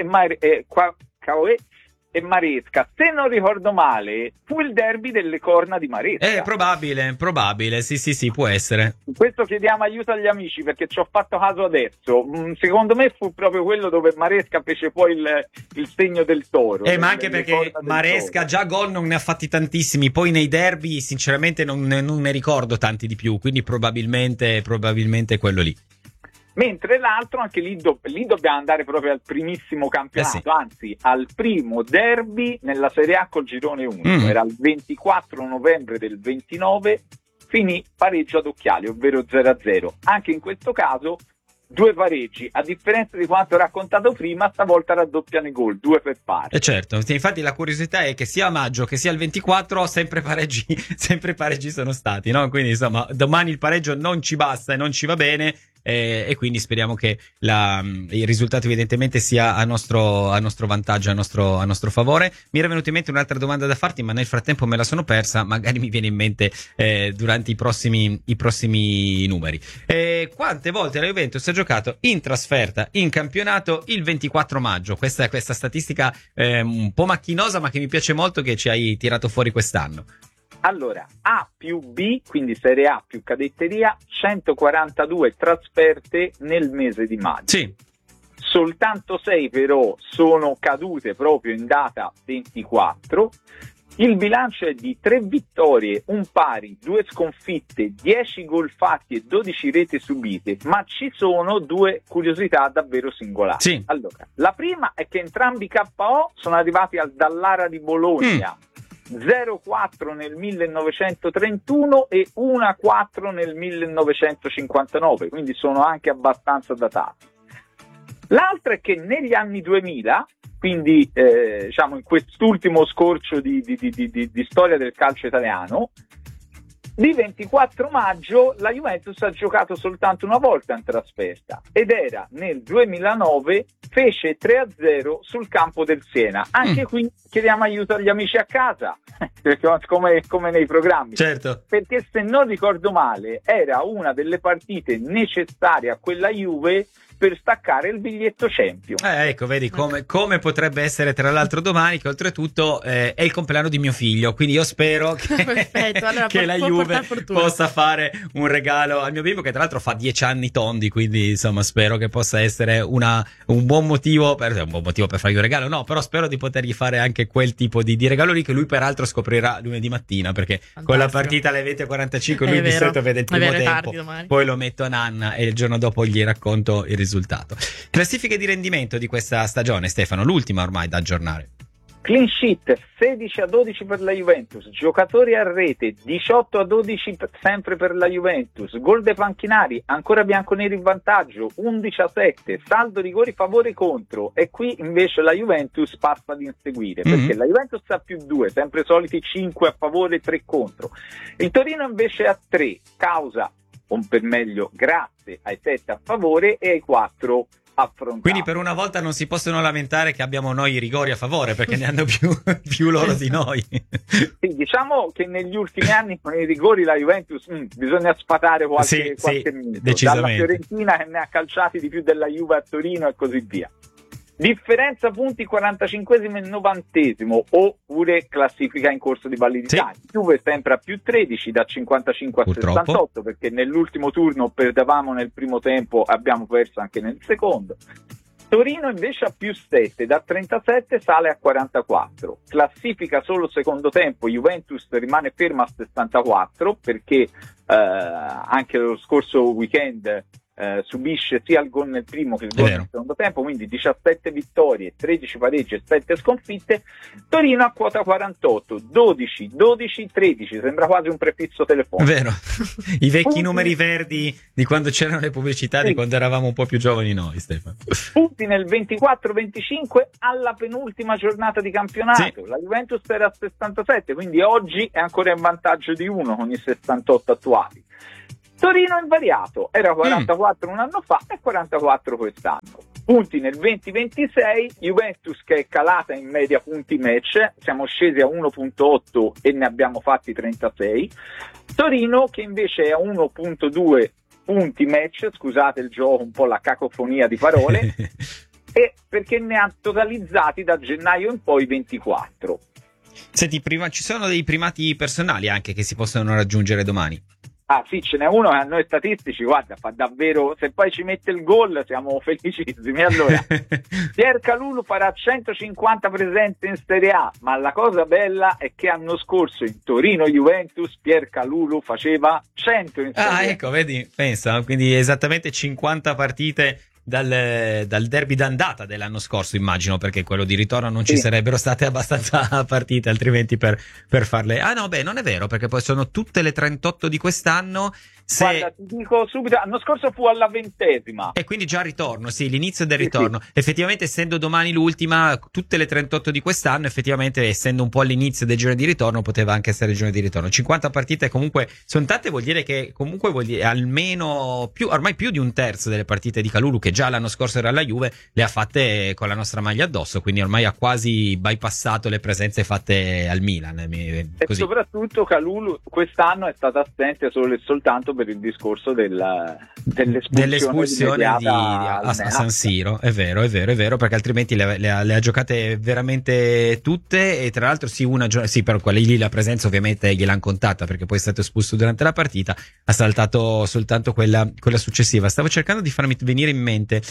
e Maresca. Se non ricordo male, fu il derby delle corna di Maresca. Probabile, sì, può essere. Questo chiediamo aiuto agli amici, perché ci ho fatto caso adesso. Secondo me fu proprio quello dove Maresca fece poi il segno del toro. Ma anche perché Maresca già gol non ne ha fatti tantissimi, poi nei derby sinceramente non ne ricordo tanti di più, quindi probabilmente quello lì. Mentre l'altro, anche lì dobbiamo andare proprio al primissimo campionato, anzi al primo derby nella Serie A col girone 1. Era il 24 novembre del 29, finì pareggio ad occhiali, ovvero 0-0. Anche in questo caso due pareggi, a differenza di quanto raccontato prima, stavolta raddoppiano i gol, 2 per parte. Certo, infatti la curiosità è che sia a maggio che sia il 24 sempre pareggi sono stati, no? Quindi insomma domani il pareggio non ci basta e non ci va bene. E quindi speriamo che il risultato evidentemente sia a nostro vantaggio, a nostro favore. Mi era venuta in mente un'altra domanda da farti, ma nel frattempo me la sono persa, magari mi viene in mente durante i prossimi numeri. Quante volte la Juventus ha giocato in trasferta in campionato il 24 maggio? Questa statistica un po' macchinosa, ma che mi piace molto, che ci hai tirato fuori quest'anno. Allora, A più B, quindi Serie A più cadetteria, 142 trasferte nel mese di maggio. Sì. Soltanto 6 però sono cadute proprio in data 24. Il bilancio è di 3 vittorie, un pari, 2 sconfitte, 10 gol fatti e 12 reti subite, ma ci sono 2 curiosità davvero singolari. Sì. Allora, la prima è che entrambi i KO sono arrivati al Dallara di Bologna. 0-4 nel 1931 e 1-4 nel 1959, quindi sono anche abbastanza datati. L'altra è che negli anni 2000, quindi in quest'ultimo scorcio di storia del calcio italiano, di 24 maggio la Juventus ha giocato soltanto una volta in trasferta, ed era nel 2009, fece 3-0 sul campo del Siena. Anche qui chiediamo aiuto agli amici a casa, come nei programmi. Certo. Perché se non ricordo male era una delle partite necessarie a quella Juve per staccare il biglietto Champions. Ecco, vedi come potrebbe essere tra l'altro domani, che oltretutto è il compleanno di mio figlio, quindi io spero che la Juve possa fare un regalo al mio bimbo, che tra l'altro fa 10 anni tondi, quindi insomma spero che possa essere un buon motivo per fargli un regalo, no, però spero di potergli fare anche quel tipo di regalo lì, che lui peraltro scoprirà lunedì mattina, perché con la partita alle 20:45 lui di solito vede il primo tempo, poi lo metto a nanna e il giorno dopo gli racconto il risultato. Classifiche di rendimento di questa stagione, Stefano, l'ultima ormai da aggiornare. Clean sheet 16-12 per la Juventus, giocatori a rete 18-12 sempre per la Juventus, gol dei panchinari ancora bianconeri in vantaggio 11-7, saldo rigori favore contro, e qui invece la Juventus passa ad inseguire, perché la Juventus ha più 2, sempre soliti 5 a favore, 3 contro. Il Torino invece ha 3, causa, o per meglio grazie ai 7 a favore e ai 4 affrontato. Quindi per una volta non si possono lamentare che abbiamo noi i rigori a favore, perché ne hanno più loro di noi. Sì, diciamo che negli ultimi anni con i rigori la Juventus bisogna sfatare qualche mito. Decisamente. Dalla Fiorentina che ne ha calciati di più della Juve a Torino e così via. Differenza punti 45esimo e 90esimo, oppure classifica in corso di validità. Sì. Juve sempre a più 13 da 55 a Purtroppo. 68, perché nell'ultimo turno perdevamo nel primo tempo, abbiamo perso anche nel secondo. Torino invece a più 7, da 37 sale a 44. Classifica solo secondo tempo, Juventus rimane ferma a 64 perché anche lo scorso weekend subisce sia il gol nel primo che il gol nel secondo tempo, quindi 17 vittorie, 13 pareggi e 7 sconfitte. Torino a quota 48, 12, 12, 13, sembra quasi un prefisso telefonico. Vero, i vecchi numeri verdi di quando c'erano le pubblicità, di quando eravamo un po' più giovani noi, Stefano. Punti nel 24-25 alla penultima giornata di campionato. La Juventus era a 67, quindi oggi è ancora in vantaggio di 1 con i 68 attuali. Torino invariato, era 44 un anno fa e 44 quest'anno. Punti nel 20-26, Juventus che è calata in media punti match, siamo scesi a 1.8 e ne abbiamo fatti 36. Torino che invece è a 1.2 punti match, scusate il gioco, un po' la cacofonia di parole, e perché ne ha totalizzati da gennaio in poi 24. Senti, ci sono dei primati personali anche che si possono raggiungere domani. Ah sì, ce n'è uno che a noi statistici, guarda, fa davvero, se poi ci mette il gol siamo felicissimi. Allora, Pier Calulu farà 150 presenze in Serie A, ma la cosa bella è che l'anno scorso in Torino-Juventus Pier Calulu faceva 100 in Serie A. Ah, ecco, vedi, pensa, quindi esattamente 50 partite dal derby d'andata dell'anno scorso, immagino, perché quello di ritorno non ci sarebbero state abbastanza partite altrimenti per farle. Ah no, beh, non è vero, perché poi sono tutte le 38 di quest'anno. Guarda, ti dico subito, l'anno scorso fu alla 20ª. E quindi già ritorno, sì, l'inizio del ritorno. Sì. Effettivamente, essendo domani l'ultima, tutte le 38 di quest'anno, effettivamente, essendo un po' all'inizio del girone di ritorno, poteva anche essere il girone di ritorno. 50 partite comunque sono tante, vuol dire che comunque almeno ormai più di un terzo delle partite di Calulu, che già l'anno scorso era alla Juve, le ha fatte con la nostra maglia addosso, quindi ormai ha quasi bypassato le presenze fatte al Milan. Così. E soprattutto Calulu quest'anno è stato assente solo e soltanto per il discorso dell'espulsione a San Siro. È vero, perché altrimenti le ha giocate veramente tutte, e tra l'altro per quella lì la presenza ovviamente gliel'hanno contata, perché poi è stato espulso durante la partita, ha saltato soltanto quella successiva. Stavo cercando di farmi venire in mente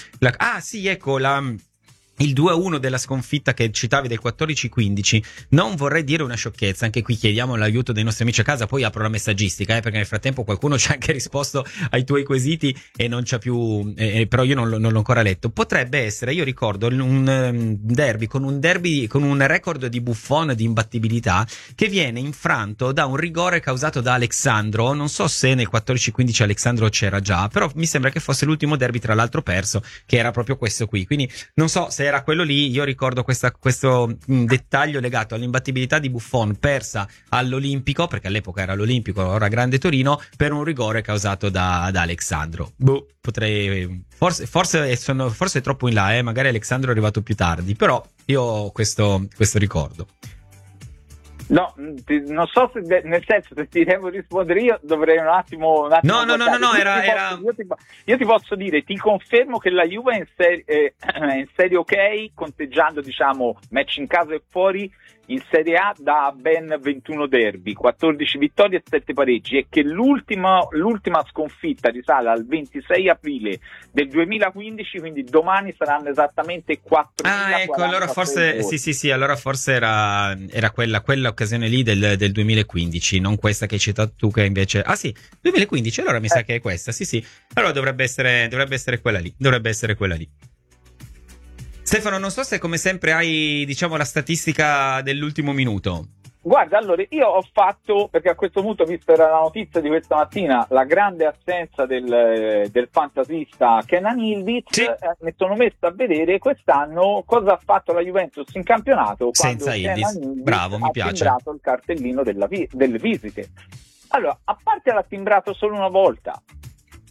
il 2-1 della sconfitta che citavi del 14-15. Non vorrei dire una sciocchezza, anche qui chiediamo l'aiuto dei nostri amici a casa, poi apro la messaggistica, perché nel frattempo qualcuno ci ha anche risposto ai tuoi quesiti e non c'ha più, però io non l'ho ancora letto. Potrebbe essere, io ricordo un derby con un record di Buffon di imbattibilità che viene infranto da un rigore causato da Alexandro. Non so se nel 14-15 Alexandro c'era già, però mi sembra che fosse l'ultimo derby, tra l'altro perso, che era proprio questo qui. Quindi non so se era quello lì. Io ricordo questo dettaglio legato all'imbattibilità di Buffon, persa all'Olimpico, perché all'epoca era l'Olimpico, ora Grande Torino, per un rigore causato da Alexandro. Potrei forse è troppo in là, magari Alexandro è arrivato più tardi, però io ho questo ricordo. No, non so se nel senso, se ti devo rispondere io dovrei un attimo No, era io ti posso dire, ti confermo che la Juve è in serie ok, conteggiando diciamo match in casa e fuori, in Serie A da ben 21 derby, 14 vittorie e 7 pareggi, e che l'ultima sconfitta risale al 26 aprile del 2015, quindi domani saranno esattamente 4. Ah, ecco, allora forse sì, allora forse era quella occasione lì del 2015, non questa che hai citato tu, che invece 2015, allora mi sa che è questa. Sì. Allora dovrebbe essere quella lì. Stefano, non so se come sempre hai, diciamo, la statistica dell'ultimo minuto. Guarda, allora io ho fatto, perché a questo punto, visto era la notizia di questa mattina, la grande assenza del fantasista Kenan Yildiz, mi sono messo a vedere quest'anno cosa ha fatto la Juventus in campionato senza Yildiz. Bravo, mi piace. Ha timbrato il cartellino delle visite. Allora, a parte l'ha timbrato solo una volta,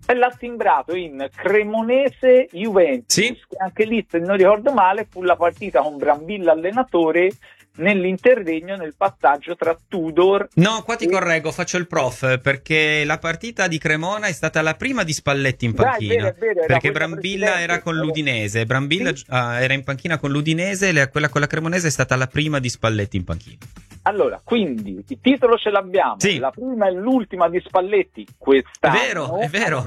e l'ha timbrato in Cremonese Juventus, sì? Che anche lì, se non ricordo male, fu la partita con Brambilla allenatore nell'interregno, nel passaggio tra Tudor. No, qua ti correggo, faccio il prof, perché la partita di Cremona è stata la prima di Spalletti in panchina, è vero, perché Brambilla era con l'Udinese, Brambilla era in panchina con l'Udinese, quella con la Cremonese è stata la prima di Spalletti in panchina. Allora, quindi il titolo ce l'abbiamo, la prima e l'ultima di Spalletti quest'anno, è vero.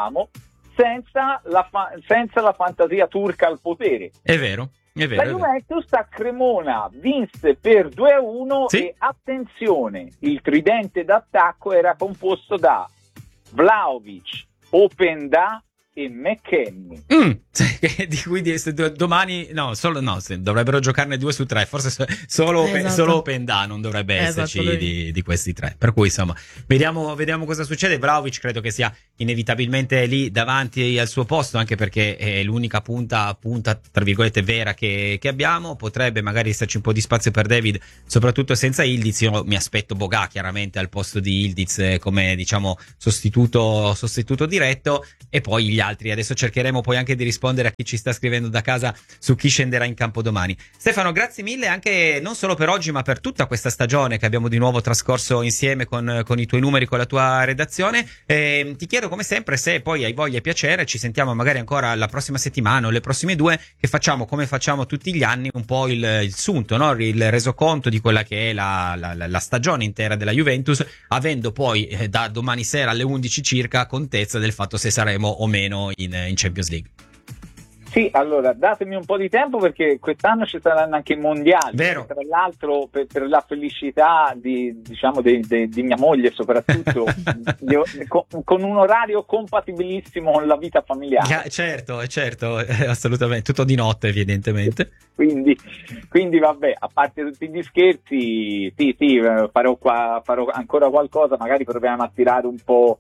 Senza la fantasia turca al potere. È vero. La Juventus a Cremona vinse per 2-1 e attenzione, il tridente d'attacco era composto Vlahovic, Openda e McKennie. Di cui domani dovrebbero giocarne 2 su 3, forse solo Openda non dovrebbe esserci di questi 3, per cui insomma vediamo cosa succede. Vlahovic credo che sia inevitabilmente lì davanti al suo posto, anche perché è l'unica punta tra virgolette vera che abbiamo. Potrebbe magari esserci un po' di spazio per David, soprattutto senza Ildiz. Io mi aspetto Boga chiaramente al posto di Ildiz come diciamo sostituto diretto, e poi gli altri. Adesso cercheremo poi anche di rispondere a chi ci sta scrivendo da casa su chi scenderà in campo domani. Stefano, grazie mille anche non solo per oggi ma per tutta questa stagione che abbiamo di nuovo trascorso insieme con i tuoi numeri, con la tua redazione. Ti chiedo come sempre se poi hai voglia e piacere, ci sentiamo magari ancora la prossima settimana o le prossime 2, che facciamo come facciamo tutti gli anni un po' il sunto, no? Il resoconto di quella che è la stagione intera della Juventus, avendo poi da domani sera alle 11 circa contezza del fatto se saremo o meno in Champions League. Sì, allora datemi un po' di tempo perché quest'anno ci saranno anche i mondiali. Vero. Tra l'altro per la felicità di mia moglie soprattutto, con un orario compatibilissimo con la vita familiare. Certo, assolutamente, tutto di notte evidentemente. Quindi vabbè, a parte tutti gli scherzi, sì, farò ancora qualcosa, magari proviamo a tirare un po'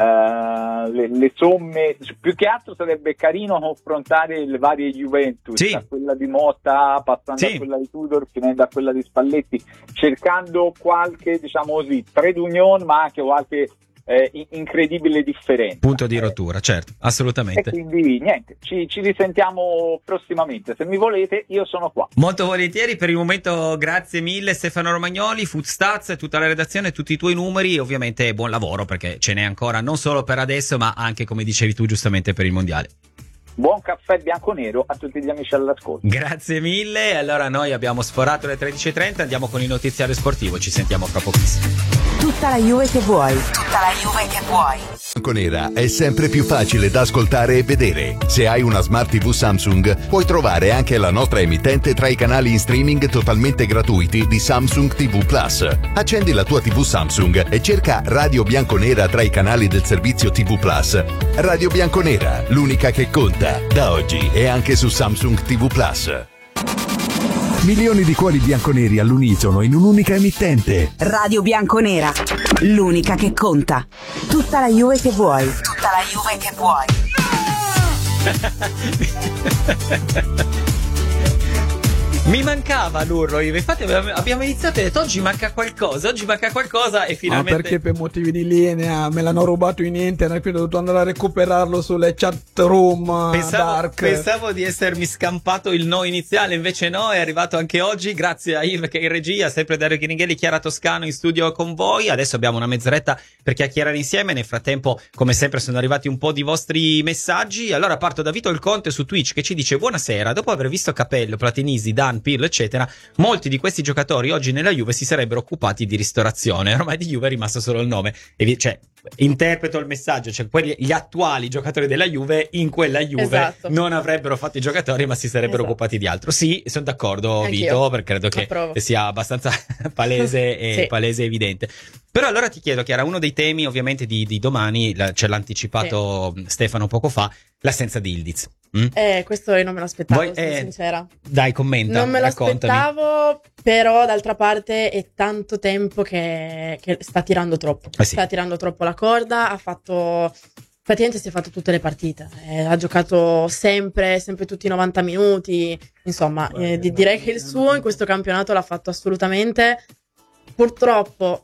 le somme. Più che altro sarebbe carino confrontare le varie Juventus, da quella di Motta passando a quella di Tudor finendo a quella di Spalletti, cercando qualche, diciamo così, trade union, ma anche qualche incredibile differenza, punto di rottura, certo, assolutamente. E quindi niente, ci risentiamo prossimamente, se mi volete io sono qua. Molto volentieri. Per il momento grazie mille Stefano Romagnoli, Foodstats, tutta la redazione, tutti i tuoi numeri, e ovviamente buon lavoro perché ce n'è ancora non solo per adesso ma anche, come dicevi tu giustamente, per il mondiale. Buon caffè bianco-nero a tutti gli amici all'ascolto. Grazie mille. Allora noi abbiamo sforato le 13.30, andiamo con il notiziario sportivo, ci sentiamo fra pochissimo. Tutta la Juve che vuoi. Tutta la Juve che vuoi. Bianconera è sempre più facile da ascoltare e vedere. Se hai una Smart TV Samsung, puoi trovare anche la nostra emittente tra i canali in streaming totalmente gratuiti di Samsung TV Plus. Accendi la tua TV Samsung e cerca Radio Bianconera tra i canali del servizio TV Plus. Radio Bianconera, l'unica che conta. Da oggi è anche su Samsung TV Plus. Milioni di cuori bianconeri all'unisono in un'unica emittente. Radio Bianconera, l'unica che conta. Tutta la Juve che vuoi. Tutta la Juve che vuoi. Mi mancava l'urlo, infatti abbiamo iniziato e detto oggi manca qualcosa e finalmente... perché per motivi di linea me l'hanno rubato in internet, quindi ho dovuto andare a recuperarlo sulle chat room dark. Pensavo di essermi scampato il no iniziale, invece no, è arrivato anche oggi, grazie a Yves che è in regia, sempre Dario Chiringhelli, Chiara Toscano in studio con voi. Adesso abbiamo una mezz'oretta per chiacchierare insieme, nel frattempo come sempre sono arrivati un po' di vostri messaggi. Allora parto da Vito Il Conte su Twitch che ci dice: buonasera, dopo aver visto Capello, Platinisi, Dan, Pirlo eccetera, molti di questi giocatori oggi nella Juve si sarebbero occupati di ristorazione, ormai di Juve è rimasto solo il nome, cioè interpreto il messaggio, cioè gli attuali giocatori della Juve in quella Juve non avrebbero fatto i giocatori ma si sarebbero occupati di altro. Sì, sono d'accordo. Anch'io. Vito, perché credo che sia abbastanza palese e palese evidente. Però allora ti chiedo, Chiara, uno dei temi ovviamente di domani, ce l'ha anticipato Stefano poco fa, l'assenza di Ildiz. Questo io non me lo aspettavo, sono sincera. Dai, commenta, non me lo raccontami. Aspettavo, però d'altra parte è tanto tempo che sta tirando troppo. Sta tirando troppo la corda, praticamente si è fatto tutte le partite, ha giocato sempre tutti i 90 minuti, insomma, direi che il suo in questo campionato l'ha fatto assolutamente. Purtroppo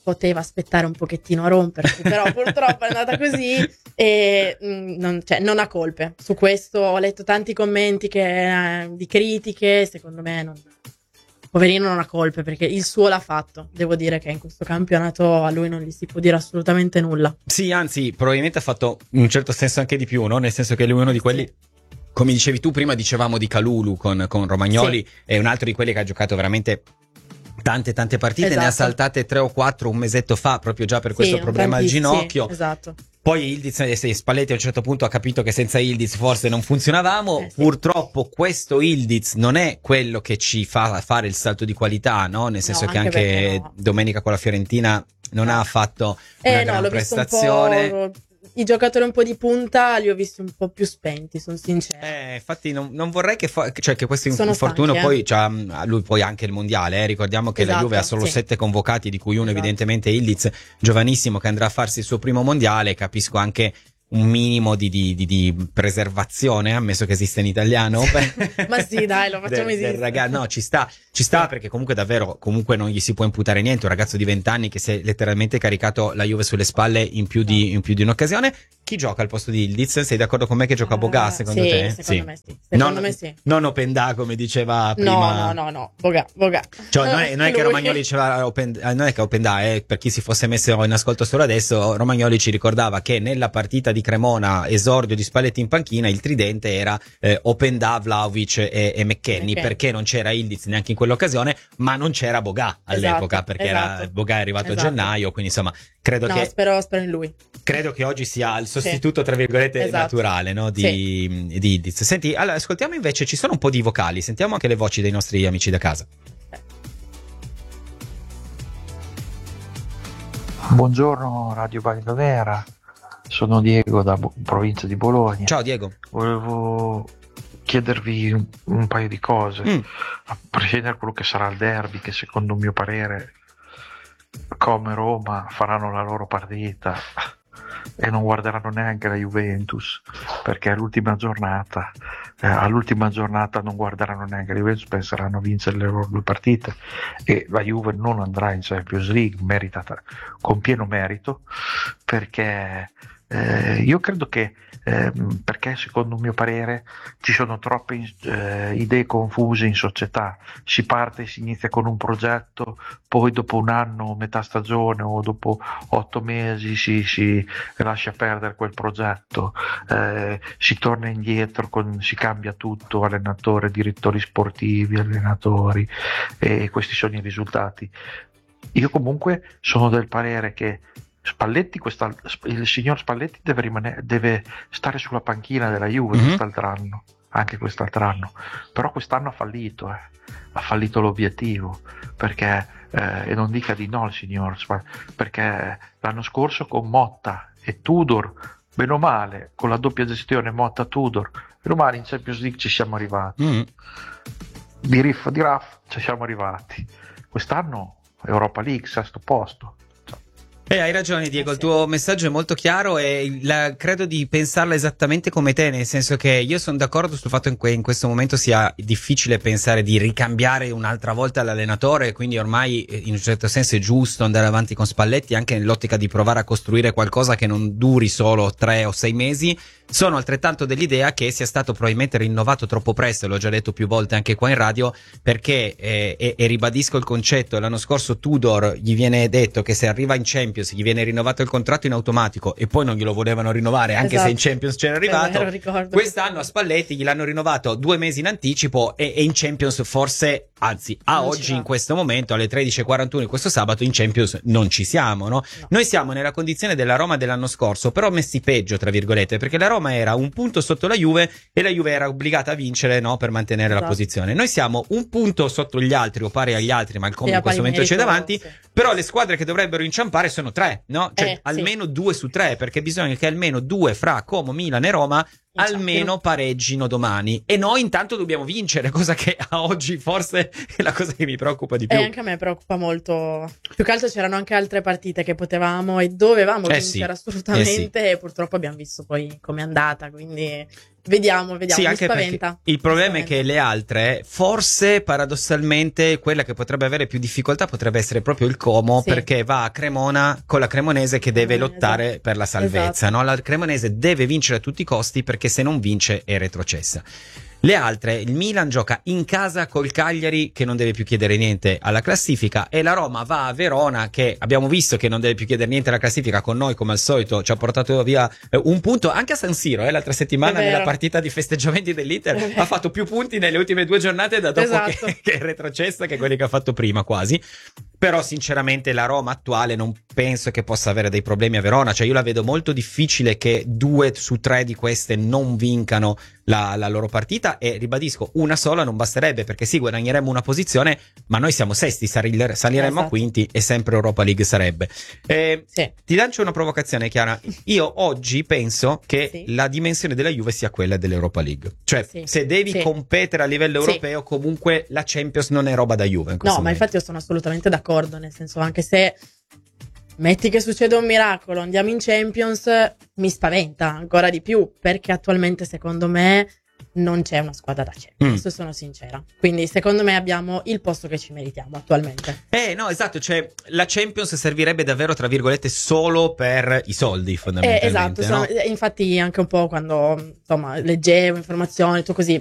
poteva aspettare un pochettino a rompersi, però purtroppo è andata così e non ha colpe. Su questo ho letto tanti commenti di critiche, secondo me poverino non ha colpe perché il suo l'ha fatto. Devo dire che in questo campionato a lui non gli si può dire assolutamente nulla. Sì, anzi, probabilmente ha fatto in un certo senso anche di più, no? Nel senso che lui è uno di quelli, come dicevi tu prima, dicevamo di Kalulu con Romagnoli, è un altro di quelli che ha giocato veramente tante partite, esatto. Ne ha saltate 3 o 4 un mesetto fa, proprio già per questo problema al ginocchio. Sì, esatto. Poi Yildiz, Spalletti a un certo punto ha capito che senza Yildiz forse non funzionavamo. Sì. Purtroppo questo Yildiz non è quello che ci fa fare il salto di qualità, no? Nel senso che anche domenica con la Fiorentina non ha fatto una gran prestazione. I giocatori un po' di punta li ho visti un po' più spenti, sono sincero. Infatti non vorrei che questo Sono infortunio stanchi, poi lui poi anche il mondiale, ricordiamo che la Juve ha solo 7 convocati, di cui uno evidentemente Yildiz, giovanissimo, che andrà a farsi il suo primo mondiale. Capisco anche un minimo di preservazione, ammesso che esista in italiano. Ma sì, dai, lo facciamo esistere. No, ci sta perché comunque davvero non gli si può imputare niente. Un ragazzo di 20 anni che si è letteralmente caricato la Juve sulle spalle in più di un'occasione. Chi gioca al posto di Yildiz? Sei d'accordo con me che gioca Boga, secondo te? Secondo me sì. Secondo me sì. Non Openda, come diceva prima. No. Boga. Cioè, non è che Romagnoli diceva non è che Openda, per chi si fosse messo in ascolto solo adesso, Romagnoli ci ricordava che nella partita di Cremona, esordio di Spalletti in panchina, il tridente era Openda, Vlahovic e McKennie, perché non c'era Yildiz neanche in quell'occasione, ma non c'era Boga all'epoca, perché Boga è arrivato a gennaio, quindi insomma credo che spero in lui. Credo che oggi sia il sostituto, tra virgolette, naturale, no? di Yildiz. Senti, allora ascoltiamo invece, ci sono un po' di vocali, sentiamo anche le voci dei nostri amici da casa. Buongiorno Radio Bianconera, sono Diego da provincia di Bologna. Ciao Diego. Volevo chiedervi un paio di cose, a prescindere da quello che sarà il derby, che secondo mio parere come Roma faranno la loro partita e non guarderanno neanche la Juventus, perché all'ultima giornata non guarderanno neanche la Juventus, penseranno a vincere le loro 2 partite e la Juve non andrà in Champions League, meritata con pieno merito, perché io credo che perché secondo mio parere ci sono troppe idee confuse in società. Si parte, si inizia con un progetto, poi dopo un anno, metà stagione o dopo 8 mesi si lascia perdere quel progetto, si torna indietro, si cambia tutto, allenatore, direttori sportivi, allenatori, e questi sono i risultati. Io comunque sono del parere che Spalletti, il signor Spalletti deve stare sulla panchina della Juve anche quest'altro anno, però quest'anno ha fallito l'obiettivo, perché e non dica di no il signor Spalletti, perché l'anno scorso con Motta e Tudor, bene o male, con la doppia gestione Motta-Tudor, bene o male in Champions League ci siamo arrivati, di riff di raff ci siamo arrivati. Quest'anno Europa League, 6º posto. Hai ragione Diego, il tuo messaggio è molto chiaro e credo di pensarla esattamente come te, nel senso che io sono d'accordo sul fatto che in questo momento sia difficile pensare di ricambiare un'altra volta l'allenatore, quindi ormai in un certo senso è giusto andare avanti con Spalletti anche nell'ottica di provare a costruire qualcosa che non duri solo 3 o 6 mesi. Sono altrettanto dell'idea che sia stato probabilmente rinnovato troppo presto, l'ho già detto più volte anche qua in radio, perché e ribadisco il concetto, l'anno scorso Tudor gli viene detto che se arriva in Champions gli viene rinnovato il contratto in automatico e poi non glielo volevano rinnovare anche se in Champions c'era arrivato. Quest'anno a Spalletti gliel'hanno rinnovato 2 mesi in anticipo e in Champions forse, anzi a oggi in questo momento alle 13:41 questo sabato in Champions non ci siamo, no? Noi siamo nella condizione della Roma dell'anno scorso, però messi peggio tra virgolette, perché la Roma era un punto sotto la Juve e la Juve era obbligata a vincere, no, per mantenere la posizione. Noi siamo un punto sotto gli altri o pari agli altri, ma il Como in questo momento c'è davanti, però le squadre che dovrebbero inciampare sono 3, no? Cioè almeno 2 su 3, perché bisogna che almeno 2 fra Como, Milan e Roma almeno pareggino domani e noi intanto dobbiamo vincere, cosa che a oggi forse è la cosa che mi preoccupa di più. E anche a me preoccupa molto, più che altro c'erano anche altre partite che potevamo e dovevamo vincere assolutamente e purtroppo abbiamo visto poi com'è andata, quindi vediamo, sì, mi spaventa. Il problema è che le altre, forse paradossalmente, quella che potrebbe avere più difficoltà potrebbe essere proprio il Como, perché va a Cremona con la Cremonese che deve lottare per la salvezza, no? La Cremonese deve vincere a tutti i costi, perché se non vince è retrocessa. Le altre, il Milan gioca in casa col Cagliari che non deve più chiedere niente alla classifica, e la Roma va a Verona che abbiamo visto che non deve più chiedere niente alla classifica, con noi come al solito ci ha portato via un punto anche a San Siro l'altra settimana nella partita di festeggiamenti dell'Inter, ha fatto più punti nelle ultime 2 giornate da dopo che è retrocessa che quelli che ha fatto prima quasi. Però sinceramente la Roma attuale non penso che possa avere dei problemi a Verona, cioè io la vedo molto difficile che 2 su 3 di queste non vincano la loro partita, e ribadisco, una sola non basterebbe, perché sì, guadagneremmo una posizione, ma noi siamo sesti, saliremmo a quinti e sempre Europa League sarebbe. Ti lancio una provocazione, Chiara. Io oggi penso che la dimensione della Juve sia quella dell'Europa League, cioè se devi competere a livello europeo, comunque la Champions non è roba da Juve in questo momento. Ma infatti io sono assolutamente d'accordo, nel senso, anche se metti che succede un miracolo, andiamo in Champions, mi spaventa ancora di più, perché attualmente secondo me non c'è una squadra da Champions, sono sincera. Quindi secondo me abbiamo il posto che ci meritiamo attualmente. No, esatto, cioè la Champions servirebbe davvero, tra virgolette, solo per i soldi, fondamentalmente. Esatto, no? Infatti anche un po' quando insomma leggevo informazioni, tutto così,